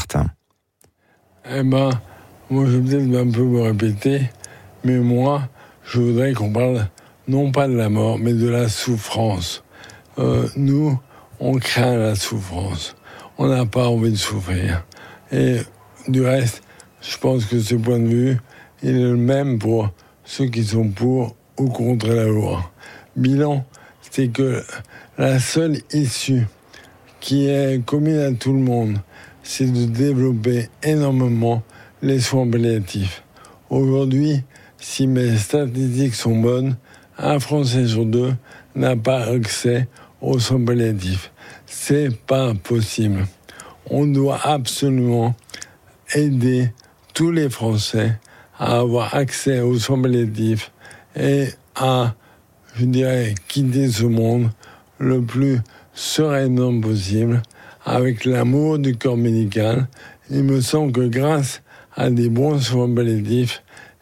Moi, je vais peut-être un peu me répéter, mais moi, je voudrais qu'on parle non pas de la mort, mais de la souffrance. Nous, on craint la souffrance. On n'a pas envie de souffrir. Et du reste, je pense que ce point de vue, il est le même pour ceux qui sont pour ou contre la loi. Bilan, c'est que la seule issue qui est commune à tout le monde, c'est de développer énormément les soins palliatifs. Aujourd'hui, si mes statistiques sont bonnes, un Français sur 2 n'a pas accès aux soins palliatifs. C'est pas possible. On doit absolument aider tous les Français à avoir accès aux soins palliatifs et à, je dirais, quitter ce monde le plus sereinement possible, avec l'amour du corps médical. Il me semble que grâce à des bons soins palliatifs,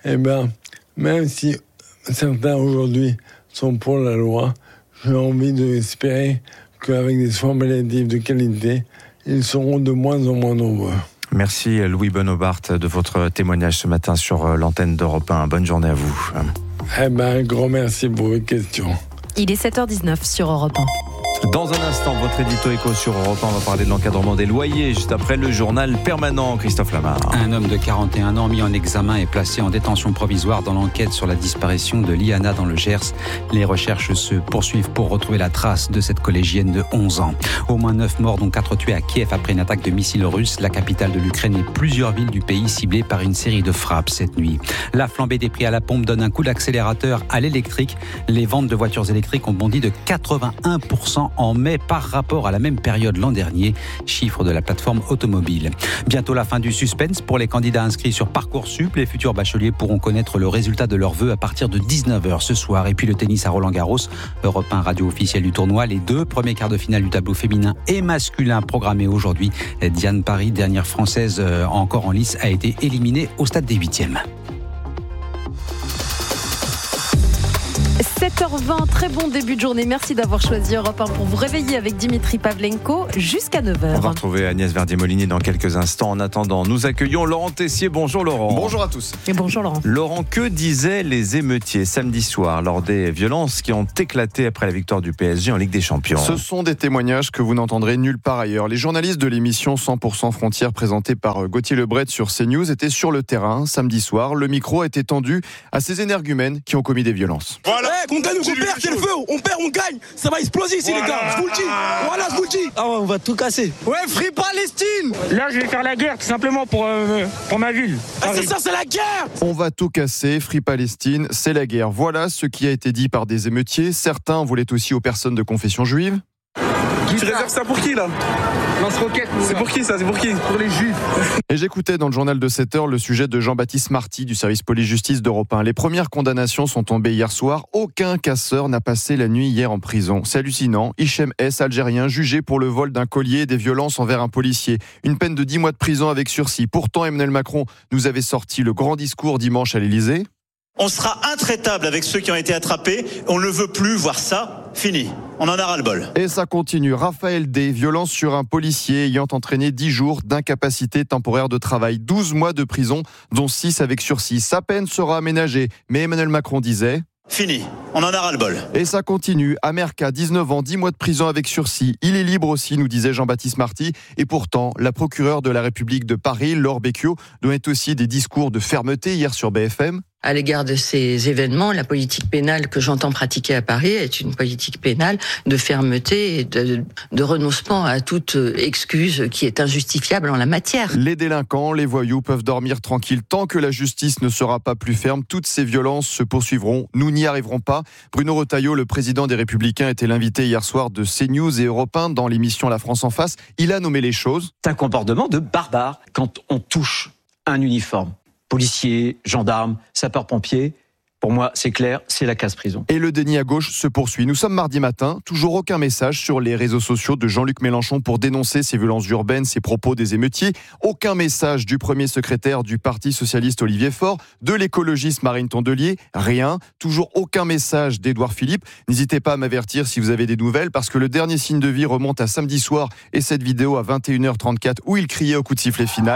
même si certains aujourd'hui sont pour la loi, j'ai envie d'espérer qu'avec des soins palliatifs de qualité, ils seront de moins en moins nombreux. Merci Louis-Benoît Barthes de votre témoignage ce matin sur l'antenne d'Europe 1. Bonne journée à vous. Un grand merci pour vos questions. Il est 7h19 sur Europe 1. Dans un instant, votre édito éco sur Europe 1, on va parler de l'encadrement des loyers, juste après le journal permanent. Christophe Lamar. Un homme de 41 ans mis en examen et placé en détention provisoire dans l'enquête sur la disparition de Liana dans le Gers. Les recherches se poursuivent pour retrouver la trace de cette collégienne de 11 ans. Au moins 9 morts, dont 4 tués à Kiev après une attaque de missiles russes, la capitale de l'Ukraine et plusieurs villes du pays ciblées par une série de frappes cette nuit. La flambée des prix à la pompe donne un coup d'accélérateur à l'électrique. Les ventes de voitures électriques ont bondi de 81% en mai par rapport à la même période l'an dernier, chiffre de la plateforme automobile. Bientôt la fin du suspense pour les candidats inscrits sur Parcoursup. Les futurs bacheliers pourront connaître le résultat de leurs vœux à partir de 19h ce soir. Et puis le tennis à Roland-Garros, Europe 1 radio officielle du tournoi. Les 2 premiers quarts de finale du tableau féminin et masculin programmés aujourd'hui. Diane Paris, dernière française encore en lice, a été éliminée au stade des 8e. 7h20, très bon début de journée. Merci d'avoir choisi Europe 1 pour vous réveiller avec Dimitri Pavlenko jusqu'à 9h. On va retrouver Agnès Verdier-Molinier dans quelques instants. En attendant, nous accueillons Laurent Tessier. Bonjour Laurent. Bonjour à tous. Et bonjour Laurent. Laurent, que disaient les émeutiers samedi soir lors des violences qui ont éclaté après la victoire du PSG en Ligue des Champions? Ce sont des témoignages que vous n'entendrez nulle part ailleurs. Les journalistes de l'émission 100% Frontières présentée par Gauthier Lebret sur CNews étaient sur le terrain samedi soir. Le micro a été tendu à ces énergumènes qui ont commis des violences. Voilà. On gagne ou on perd, c'est le feu. On perd, on gagne. Ça va exploser ici, les gars. Je vous le dis. Voilà, je vous le dis. Ah ouais, on va tout casser. Ouais, Free Palestine. Là, je vais faire la guerre, tout simplement, pour ma ville. Ah, c'est ça, c'est la guerre. On va tout casser. Free Palestine, c'est la guerre. Voilà ce qui a été dit par des émeutiers. Certains voulaient aussi aux personnes de confession juive. Tu réserves ça pour qui, là? Lance-roquette. C'est pour qui, ça? C'est pour qui? Pour les juifs. Et j'écoutais dans le journal de 7h le sujet de Jean-Baptiste Marty du service police-justice d'Europe 1. Les premières condamnations sont tombées hier soir. Aucun casseur n'a passé la nuit hier en prison. C'est hallucinant. Hichem S, algérien, jugé pour le vol d'un collier et des violences envers un policier. Une peine de 10 mois de prison avec sursis. Pourtant, Emmanuel Macron nous avait sorti le grand discours dimanche à l'Élysée. On sera intraitable avec ceux qui ont été attrapés. On ne veut plus voir ça. Fini. On en a ras-le-bol. Et ça continue. Raphaël D. Violence sur un policier ayant entraîné 10 jours d'incapacité temporaire de travail. 12 mois de prison, dont 6 avec sursis. Sa peine sera aménagée. Mais Emmanuel Macron disait... Fini. On en a ras-le-bol. Et ça continue. Amerka, 19 ans, 10 mois de prison avec sursis. Il est libre aussi, nous disait Jean-Baptiste Marty. Et pourtant, la procureure de la République de Paris, Laure Becchio, donnait aussi des discours de fermeté hier sur BFM. À l'égard de ces événements, la politique pénale que j'entends pratiquer à Paris est une politique pénale de fermeté et de renoncement à toute excuse qui est injustifiable en la matière. Les délinquants, les voyous peuvent dormir tranquilles tant que la justice ne sera pas plus ferme. Toutes ces violences se poursuivront. Nous n'y arriverons pas. Bruno Retailleau, le président des Républicains, était l'invité hier soir de CNews et Europe 1 dans l'émission La France en face. Il a nommé les choses. C'est un comportement de barbare quand on touche un uniforme. Policiers, gendarmes, sapeurs-pompiers, pour moi, c'est clair, c'est la casse-prison. Et le déni à gauche se poursuit. Nous sommes mardi matin, toujours aucun message sur les réseaux sociaux de Jean-Luc Mélenchon pour dénoncer ces violences urbaines, ces propos des émeutiers. Aucun message du premier secrétaire du Parti socialiste Olivier Faure, de l'écologiste Marine Tondelier, rien. Toujours aucun message d'Édouard Philippe. N'hésitez pas à m'avertir si vous avez des nouvelles, parce que le dernier signe de vie remonte à samedi soir et cette vidéo à 21h34 où il criait au coup de sifflet final.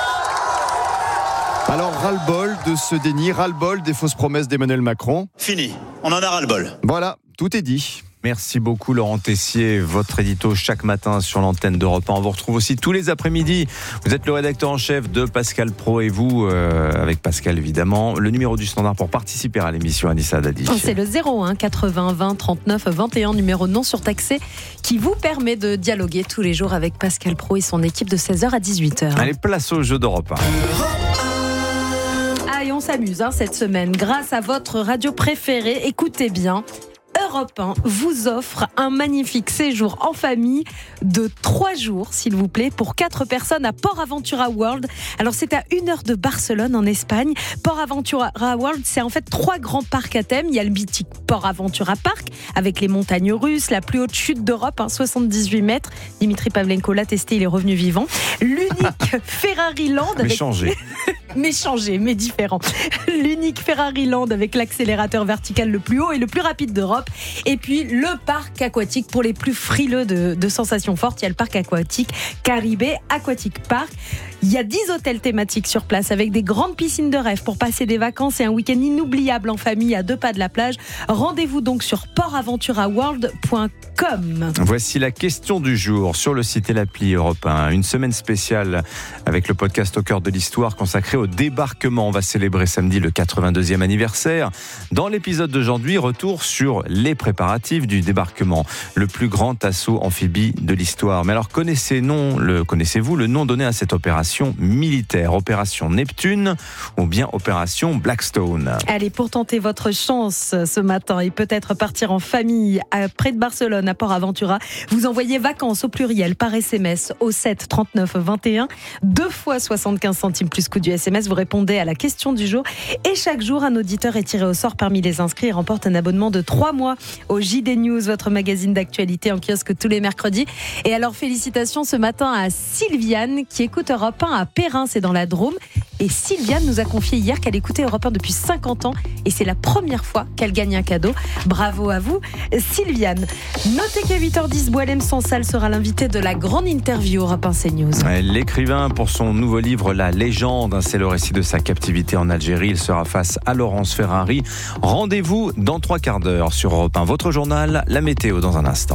Alors, ras-le-bol de ce déni, ras-le-bol des fausses promesses d'Emmanuel Macron. Fini. On en a ras-le-bol. Voilà, tout est dit. Merci beaucoup Laurent Tessier, votre édito chaque matin sur l'antenne d'Europe 1. On vous retrouve aussi tous les après-midi. Vous êtes le rédacteur en chef de Pascal Pro et vous, avec Pascal évidemment, le numéro du standard pour participer à l'émission Anissa Dadi. C'est le 01 80 20 39 21, numéro non surtaxé, qui vous permet de dialoguer tous les jours avec Pascal Pro et son équipe de 16h à 18h. Allez, place au jeu d'Europe 1. Et on s'amuse cette semaine grâce à votre radio préférée. Écoutez bien, Europe 1 vous offre un magnifique séjour en famille de 3 jours, s'il vous plaît, pour 4 personnes à Port Aventura World. Alors c'est à 1 heure de Barcelone en Espagne. Port Aventura World, c'est en fait 3 grands parcs à thème. Il y a le mythique Port Aventura Park avec les montagnes russes, la plus haute chute d'Europe, 78 mètres. Dimitri Pavlenko l'a testé, il est revenu vivant. L'unique Ferrari Land avec... changé. mais changé, mais différent. L'unique Ferrari Land avec l'accélérateur vertical le plus haut et le plus rapide d'Europe. Et puis le parc aquatique pour les plus frileux de sensations fortes. Il y a le parc aquatique Caribe Aquatic Park. Il y a 10 hôtels thématiques sur place avec des grandes piscines de rêve pour passer des vacances et un week-end inoubliable en famille à 2 pas de la plage. Rendez-vous donc sur portaventuraworld.com. Voici la question du jour sur le site et l'appli Europe 1. Une semaine spéciale avec le podcast Au cœur de l'histoire consacré au débarquement. On va célébrer samedi le 82e anniversaire. Dans l'épisode d'aujourd'hui, retour sur les préparatifs du débarquement, le plus grand assaut amphibie de l'histoire. Mais alors connaissez-vous le nom donné à cette opération militaire, opération Neptune ou bien opération Blackstone? Allez, pour tenter votre chance ce matin et peut-être partir en famille près de Barcelone, à Port-Aventura, vous envoyez vacances au pluriel par SMS au 7 39 21, 2 fois 75 centimes plus coût du SMS. Vous répondez à la question du jour et chaque jour, un auditeur est tiré au sort parmi les inscrits et remporte un abonnement de 3 mois au JD News, votre magazine d'actualité en kiosque tous les mercredis. Et alors, félicitations ce matin à Sylviane qui écoute Europe 1 à Perrin, c'est dans la Drôme. Et Sylviane nous a confié hier qu'elle écoutait Europe 1 depuis 50 ans et c'est la première fois qu'elle gagne un cadeau. Bravo à vous, Sylviane. Notez qu'à 8h10, Boualem Sansal sera l'invité de la grande interview Europe 1 CNews. L'écrivain pour son nouveau livre La Légende, c'est le récit de sa captivité en Algérie. Il sera face à Laurence Ferrari. Rendez-vous dans 3 quarts d'heure sur Europe 1. Votre journal, la météo dans un instant.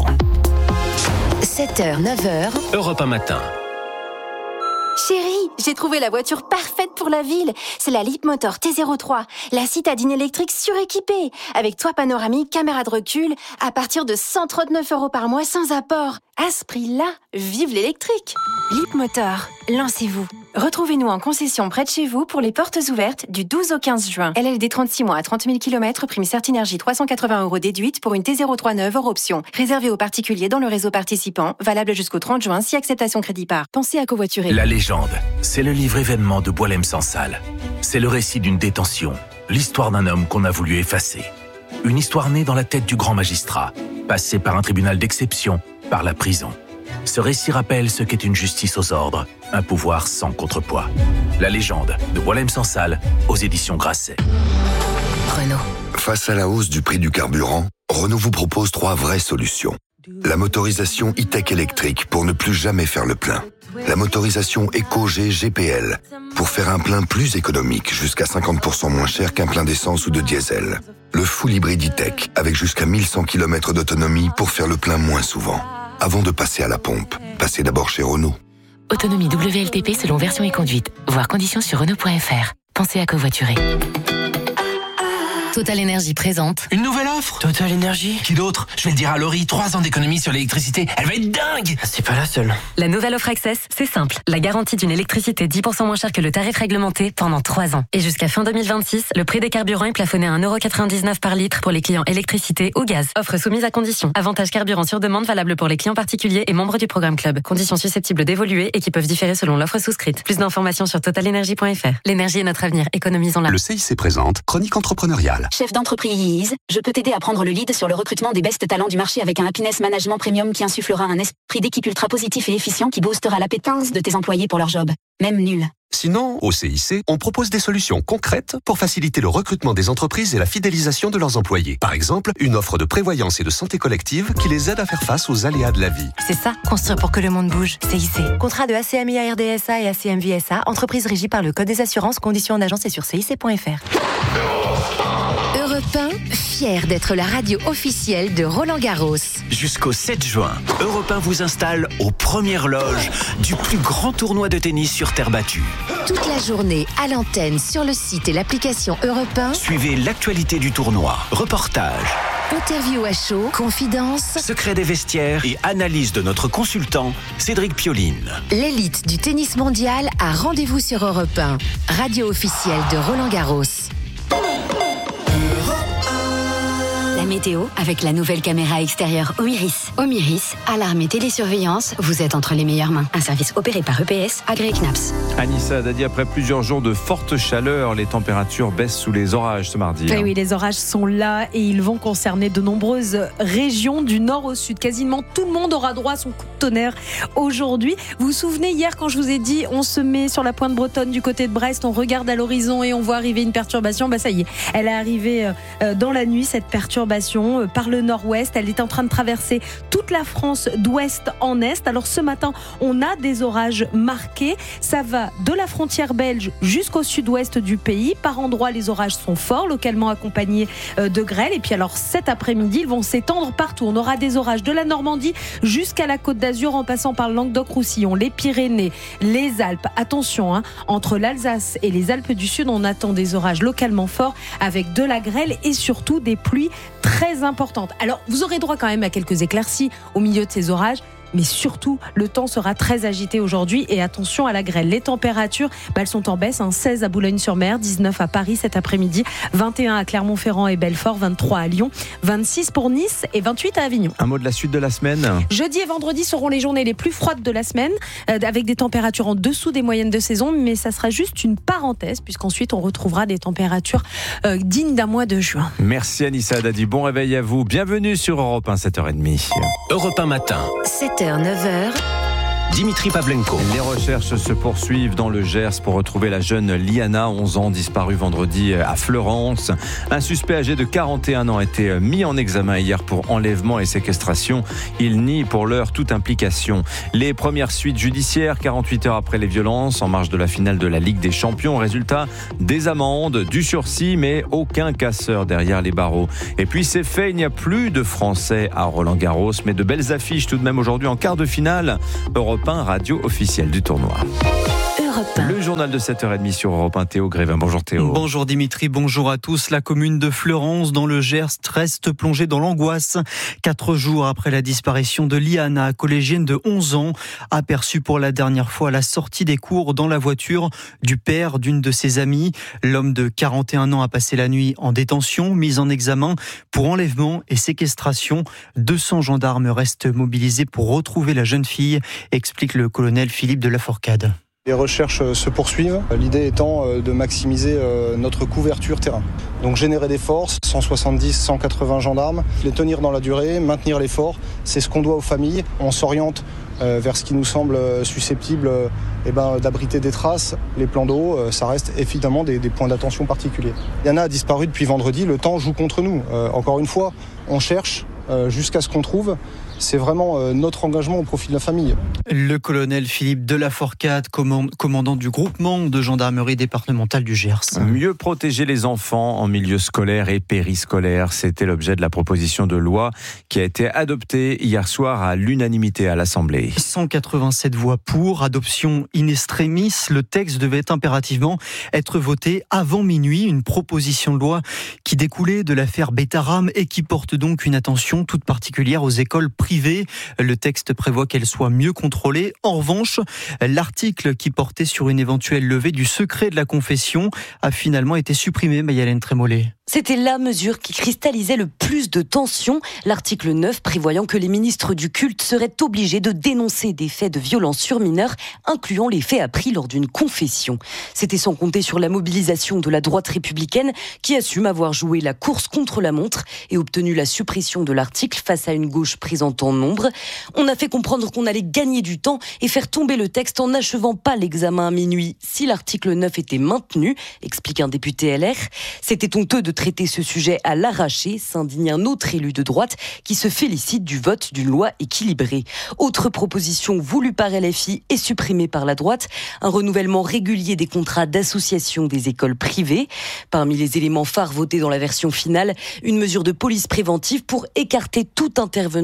7h, 9h. Europe 1 matin. Chérie, j'ai trouvé la voiture parfaite pour la ville. C'est la Leapmotor T03, la citadine électrique suréquipée, avec toit panoramique, caméra de recul, à partir de 139 € par mois sans apport. À ce prix-là, vive l'électrique. Leapmotor, lancez-vous. Retrouvez-nous en concession près de chez vous pour les portes ouvertes du 12 au 15 juin. LLD 36 mois à 30 000 km, prime Certinergie 380 € déduite pour une T03 neuve hors option. Réservé aux particuliers dans le réseau participant, valable jusqu'au 30 juin si acceptation crédit par. Pensez à covoiturer. La Légende, c'est le livre événement de Boualem Sansal. C'est le récit d'une détention, l'histoire d'un homme qu'on a voulu effacer. Une histoire née dans la tête du grand magistrat, passée par un tribunal d'exception, par la prison. Ce récit rappelle ce qu'est une justice aux ordres, un pouvoir sans contrepoids. La Légende de Boualem Sansal aux éditions Grasset. Renault. Face à la hausse du prix du carburant, Renault vous propose 3 vraies solutions. La motorisation e-tech électrique pour ne plus jamais faire le plein. La motorisation Eco-G GPL pour faire un plein plus économique, jusqu'à 50% moins cher qu'un plein d'essence ou de diesel. Le full hybride e-tech avec jusqu'à 1100 km d'autonomie pour faire le plein moins souvent. Avant de passer à la pompe, passez d'abord chez Renault. Autonomie WLTP selon version et conduite. Voir conditions sur Renault.fr. Pensez à covoiturer. Total Énergie présente une nouvelle offre. Total Énergie. Qui d'autre? Je vais le dire à Laurie, 3 ans d'économie sur l'électricité. Elle va être dingue. C'est pas la seule. La nouvelle offre Access, c'est simple. La garantie d'une électricité 10% moins chère que le tarif réglementé pendant 3 ans. Et jusqu'à fin 2026, le prix des carburants est plafonné à 1,99 € par litre pour les clients électricité ou gaz. Offre soumise à conditions. Avantage carburant sur demande valable pour les clients particuliers et membres du programme Club. Conditions susceptibles d'évoluer et qui peuvent différer selon l'offre souscrite. Plus d'informations sur totalenergie.fr. L'énergie est notre avenir. Économisons-la. Le CIC présente Chronique entrepreneuriale. Chef d'entreprise, je peux t'aider à prendre le lead sur le recrutement des best talents du marché avec un Happiness Management Premium qui insufflera un esprit d'équipe ultra positif et efficient qui boostera l'appétence de tes employés pour leur job. Même nul. Sinon, au CIC, on propose des solutions concrètes pour faciliter le recrutement des entreprises et la fidélisation de leurs employés. Par exemple, une offre de prévoyance et de santé collective qui les aide à faire face aux aléas de la vie. C'est ça, construire pour que le monde bouge. CIC. Contrat de ACMI RDSA et ACMVSA, entreprise régie par le Code des assurances, conditions en agence et sur cic.fr. Europe 1, fier d'être la radio officielle de Roland-Garros. Jusqu'au 7 juin, Europe 1 vous installe aux premières loges du plus grand tournoi de tennis sur terre battue. Toute la journée à l'antenne, sur le site et l'application Europe 1. Suivez l'actualité du tournoi, reportages, interview à chaud, confidences, secrets des vestiaires et analyse de notre consultant Cédric Pioline. L'élite du tennis mondial a rendez-vous sur Europe 1, radio officielle de Roland-Garros. La météo avec la nouvelle caméra extérieure Omiris. Omiris, alarme et télésurveillance, vous êtes entre les meilleures mains. Un service opéré par EPS, agréé CNAPS. Anissa Dadi, après plusieurs jours de forte chaleur, les températures baissent sous les orages ce mardi. Oui, les orages sont là et ils vont concerner de nombreuses régions du nord au sud. Quasiment tout le monde aura droit à son coup de tonnerre aujourd'hui. Vous vous souvenez hier quand je vous ai dit on se met sur la pointe bretonne du côté de Brest, on regarde à l'horizon et on voit arriver une perturbation. Ça y est, elle est arrivée dans la nuit, cette perturbation par le nord-ouest. Elle est en train de traverser toute la France d'ouest en est. Alors ce matin, on a des orages marqués. Ça va de la frontière belge jusqu'au sud-ouest du pays. Par endroits, les orages sont forts, localement accompagnés de grêle. Et puis alors cet après-midi, ils vont s'étendre partout. On aura des orages de la Normandie jusqu'à la Côte d'Azur en passant par le Languedoc-Roussillon, les Pyrénées, les Alpes. Attention, entre l'Alsace et les Alpes du Sud, on attend des orages localement forts avec de la grêle et surtout des pluies très importantes. Alors vous aurez droit quand même à quelques éclaircies au milieu de ces orages. Mais surtout, le temps sera très agité aujourd'hui et attention à la grêle. Les températures, elles sont en baisse. 16 à Boulogne-sur-Mer, 19 à Paris cet après-midi, 21 à Clermont-Ferrand et Belfort, 23 à Lyon, 26 pour Nice et 28 à Avignon. Un mot de la suite de la semaine. Jeudi et vendredi seront les journées les plus froides de la semaine, avec des températures en dessous des moyennes de saison, mais ça sera juste une parenthèse, puisqu'ensuite on retrouvera des températures dignes d'un mois de juin. Merci Anissa Dadi, bon réveil à vous. Bienvenue sur Europe 1, 7h30. Europe 1 matin. 7h, 9h. Dimitri Pavlenko. Les recherches se poursuivent dans le Gers pour retrouver la jeune Liana, 11 ans, disparue vendredi à Fleurance. Un suspect âgé de 41 ans a été mis en examen hier pour enlèvement et séquestration. Il nie pour l'heure toute implication. Les premières suites judiciaires, 48 heures après les violences, en marge de la finale de la Ligue des Champions. Résultat, des amendes, du sursis, mais aucun casseur derrière les barreaux. Et puis c'est fait, il n'y a plus de Français à Roland-Garros, mais de belles affiches tout de même aujourd'hui en quart de finale. Europe 1, radio officielle du tournoi. Le journal de 7h30 sur Europe 1, Théo Grévin. Bonjour Théo. Bonjour Dimitri, bonjour à tous. La commune de Fleurance dans le Gers reste plongée dans l'angoisse. 4 jours après la disparition de Liana, collégienne de 11 ans, aperçue pour la dernière fois à la sortie des cours dans la voiture du père d'une de ses amies. L'homme de 41 ans a passé la nuit en détention, mis en examen pour enlèvement et séquestration. 200 gendarmes restent mobilisés pour retrouver la jeune fille, explique le colonel Philippe de Laforcade. Les recherches se poursuivent, l'idée étant de maximiser notre couverture terrain. Donc générer des forces, 170, 180 gendarmes, les tenir dans la durée, maintenir l'effort, c'est ce qu'on doit aux familles. On s'oriente vers ce qui nous semble susceptible d'abriter des traces. Les plans d'eau, ça reste évidemment des points d'attention particuliers. Liana a disparu depuis vendredi, le temps joue contre nous. Encore une fois, on cherche jusqu'à ce qu'on trouve. C'est vraiment notre engagement au profit de la famille. Le colonel Philippe de Laforcade, commandant du groupement de gendarmerie départementale du Gers. Mieux protéger les enfants en milieu scolaire et périscolaire, c'était l'objet de la proposition de loi qui a été adoptée hier soir à l'unanimité à l'Assemblée. 187 voix pour, adoption in extremis. Le texte devait impérativement être voté avant minuit. Une proposition de loi qui découlait de l'affaire Betaram et qui porte donc une attention toute particulière aux écoles privées. Le texte prévoit qu'elles soient mieux contrôlées. En revanche, l'article qui portait sur une éventuelle levée du secret de la confession a finalement été supprimé, Mayalène Trémollet. C'était la mesure qui cristallisait le plus de tensions. L'article 9 prévoyant que les ministres du culte seraient obligés de dénoncer des faits de violence sur mineurs, incluant les faits appris lors d'une confession. C'était sans compter sur la mobilisation de la droite républicaine qui assume avoir joué la course contre la montre et obtenu la suppression de l'article face à une gauche présente en nombre. On a fait comprendre qu'on allait gagner du temps et faire tomber le texte en n'achevant pas l'examen à minuit si l'article 9 était maintenu, explique un député LR. C'était honteux de traiter ce sujet à l'arraché, s'indigne un autre élu de droite qui se félicite du vote d'une loi équilibrée. Autre proposition voulue par LFI et supprimée par la droite, un renouvellement régulier des contrats d'association des écoles privées. Parmi les éléments phares votés dans la version finale, une mesure de police préventive pour écarter tout intervenant dangereux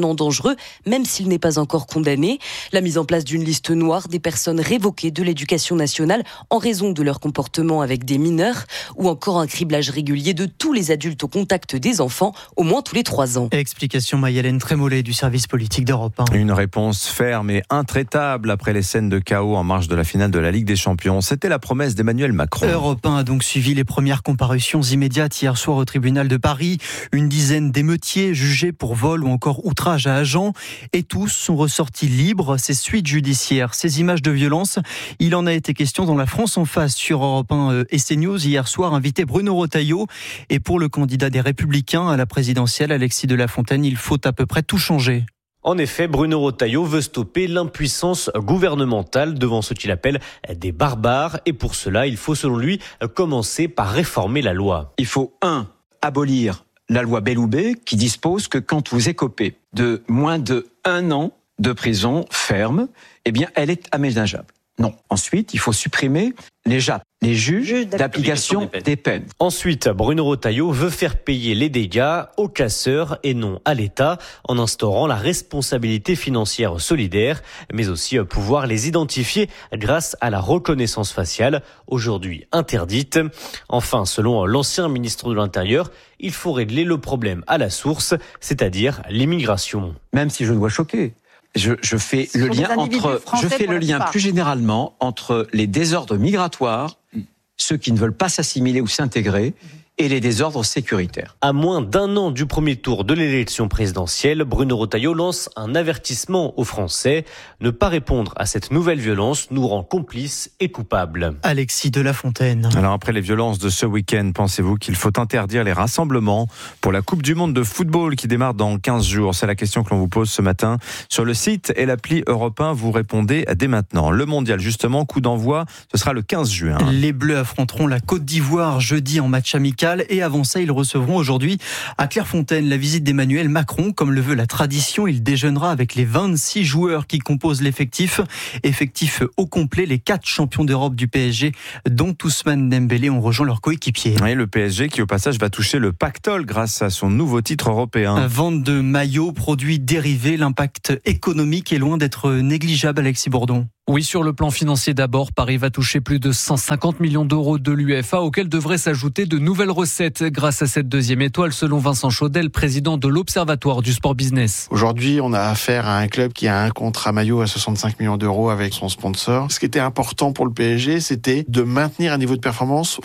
dangereux, même s'il n'est pas encore condamné. La mise en place d'une liste noire des personnes révoquées de l'éducation nationale en raison de leur comportement avec des mineurs, ou encore un criblage régulier de tous les adultes au contact des enfants, au moins tous les 3 ans. Explication Maï-Hélène Trémollet du service politique d'Europe 1. Une réponse ferme et intraitable après les scènes de chaos en marge de la finale de la Ligue des Champions. C'était la promesse d'Emmanuel Macron. Europe 1 a donc suivi les premières comparutions immédiates hier soir au tribunal de Paris. Une dizaine d'émeutiers jugés pour vol ou encore outrage à agent. Et tous sont ressortis libres. Ces suites judiciaires, ces images de violence, il en a été question dans la France en face sur Europe 1 et CNews hier soir, invité Bruno Retailleau. Et pour le candidat des Républicains à la présidentielle, Alexis de la Fontaine, il faut à peu près tout changer. En effet, Bruno Retailleau veut stopper l'impuissance gouvernementale devant ce qu'il appelle des barbares. Et pour cela, il faut, selon lui, commencer par réformer la loi. Il faut, abolir la loi Belloubet qui dispose que quand vous écopez de moins de 1 an de prison ferme, eh bien, elle est aménageable. Non. Ensuite, il faut supprimer les JAP, les juges d'application des peines. Ensuite, Bruno Retailleau veut faire payer les dégâts aux casseurs et non à l'État, en instaurant la responsabilité financière solidaire, mais aussi pouvoir les identifier grâce à la reconnaissance faciale, aujourd'hui interdite. Enfin, selon l'ancien ministre de l'Intérieur, il faut régler le problème à la source, c'est-à-dire l'immigration. Même si je dois choquer. Je fais le lien plus généralement entre les désordres migratoires, ceux qui ne veulent pas s'assimiler ou s'intégrer, et les désordres sécuritaires. À moins d'1 an du premier tour de l'élection présidentielle, Bruno Retailleau lance un avertissement aux Français. Ne pas répondre à cette nouvelle violence nous rend complices et coupables. Alexis de la Fontaine. Alors après les violences de ce week-end, pensez-vous qu'il faut interdire les rassemblements pour la Coupe du Monde de football qui démarre dans 15 jours? C'est la question que l'on vous pose ce matin. Sur le site et l'appli Europe 1, vous répondez dès maintenant. Le mondial, justement, coup d'envoi, ce sera le 15 juin. Les Bleus affronteront la Côte d'Ivoire jeudi en match amical. Et avant ça, ils recevront aujourd'hui à Clairefontaine la visite d'Emmanuel Macron. Comme le veut la tradition, il déjeunera avec les 26 joueurs qui composent l'effectif. Effectif au complet, les 4 champions d'Europe du PSG, dont Ousmane Dembélé, ont rejoint leurs coéquipiers. Oui, le PSG qui au passage va toucher le pactole grâce à son nouveau titre européen. Vente de maillots, produits dérivés, l'impact économique est loin d'être négligeable, Alexis Bourdon. Oui, sur le plan financier d'abord, Paris va toucher plus de 150 millions d'euros de l'UEFA, auxquels devraient s'ajouter de nouvelles recettes grâce à cette deuxième étoile, selon Vincent Chaudel, président de l'Observatoire du sport business. Aujourd'hui, on a affaire à un club qui a un contrat maillot à 65 millions d'euros avec son sponsor. Ce qui était important pour le PSG, c'était de maintenir un niveau de performance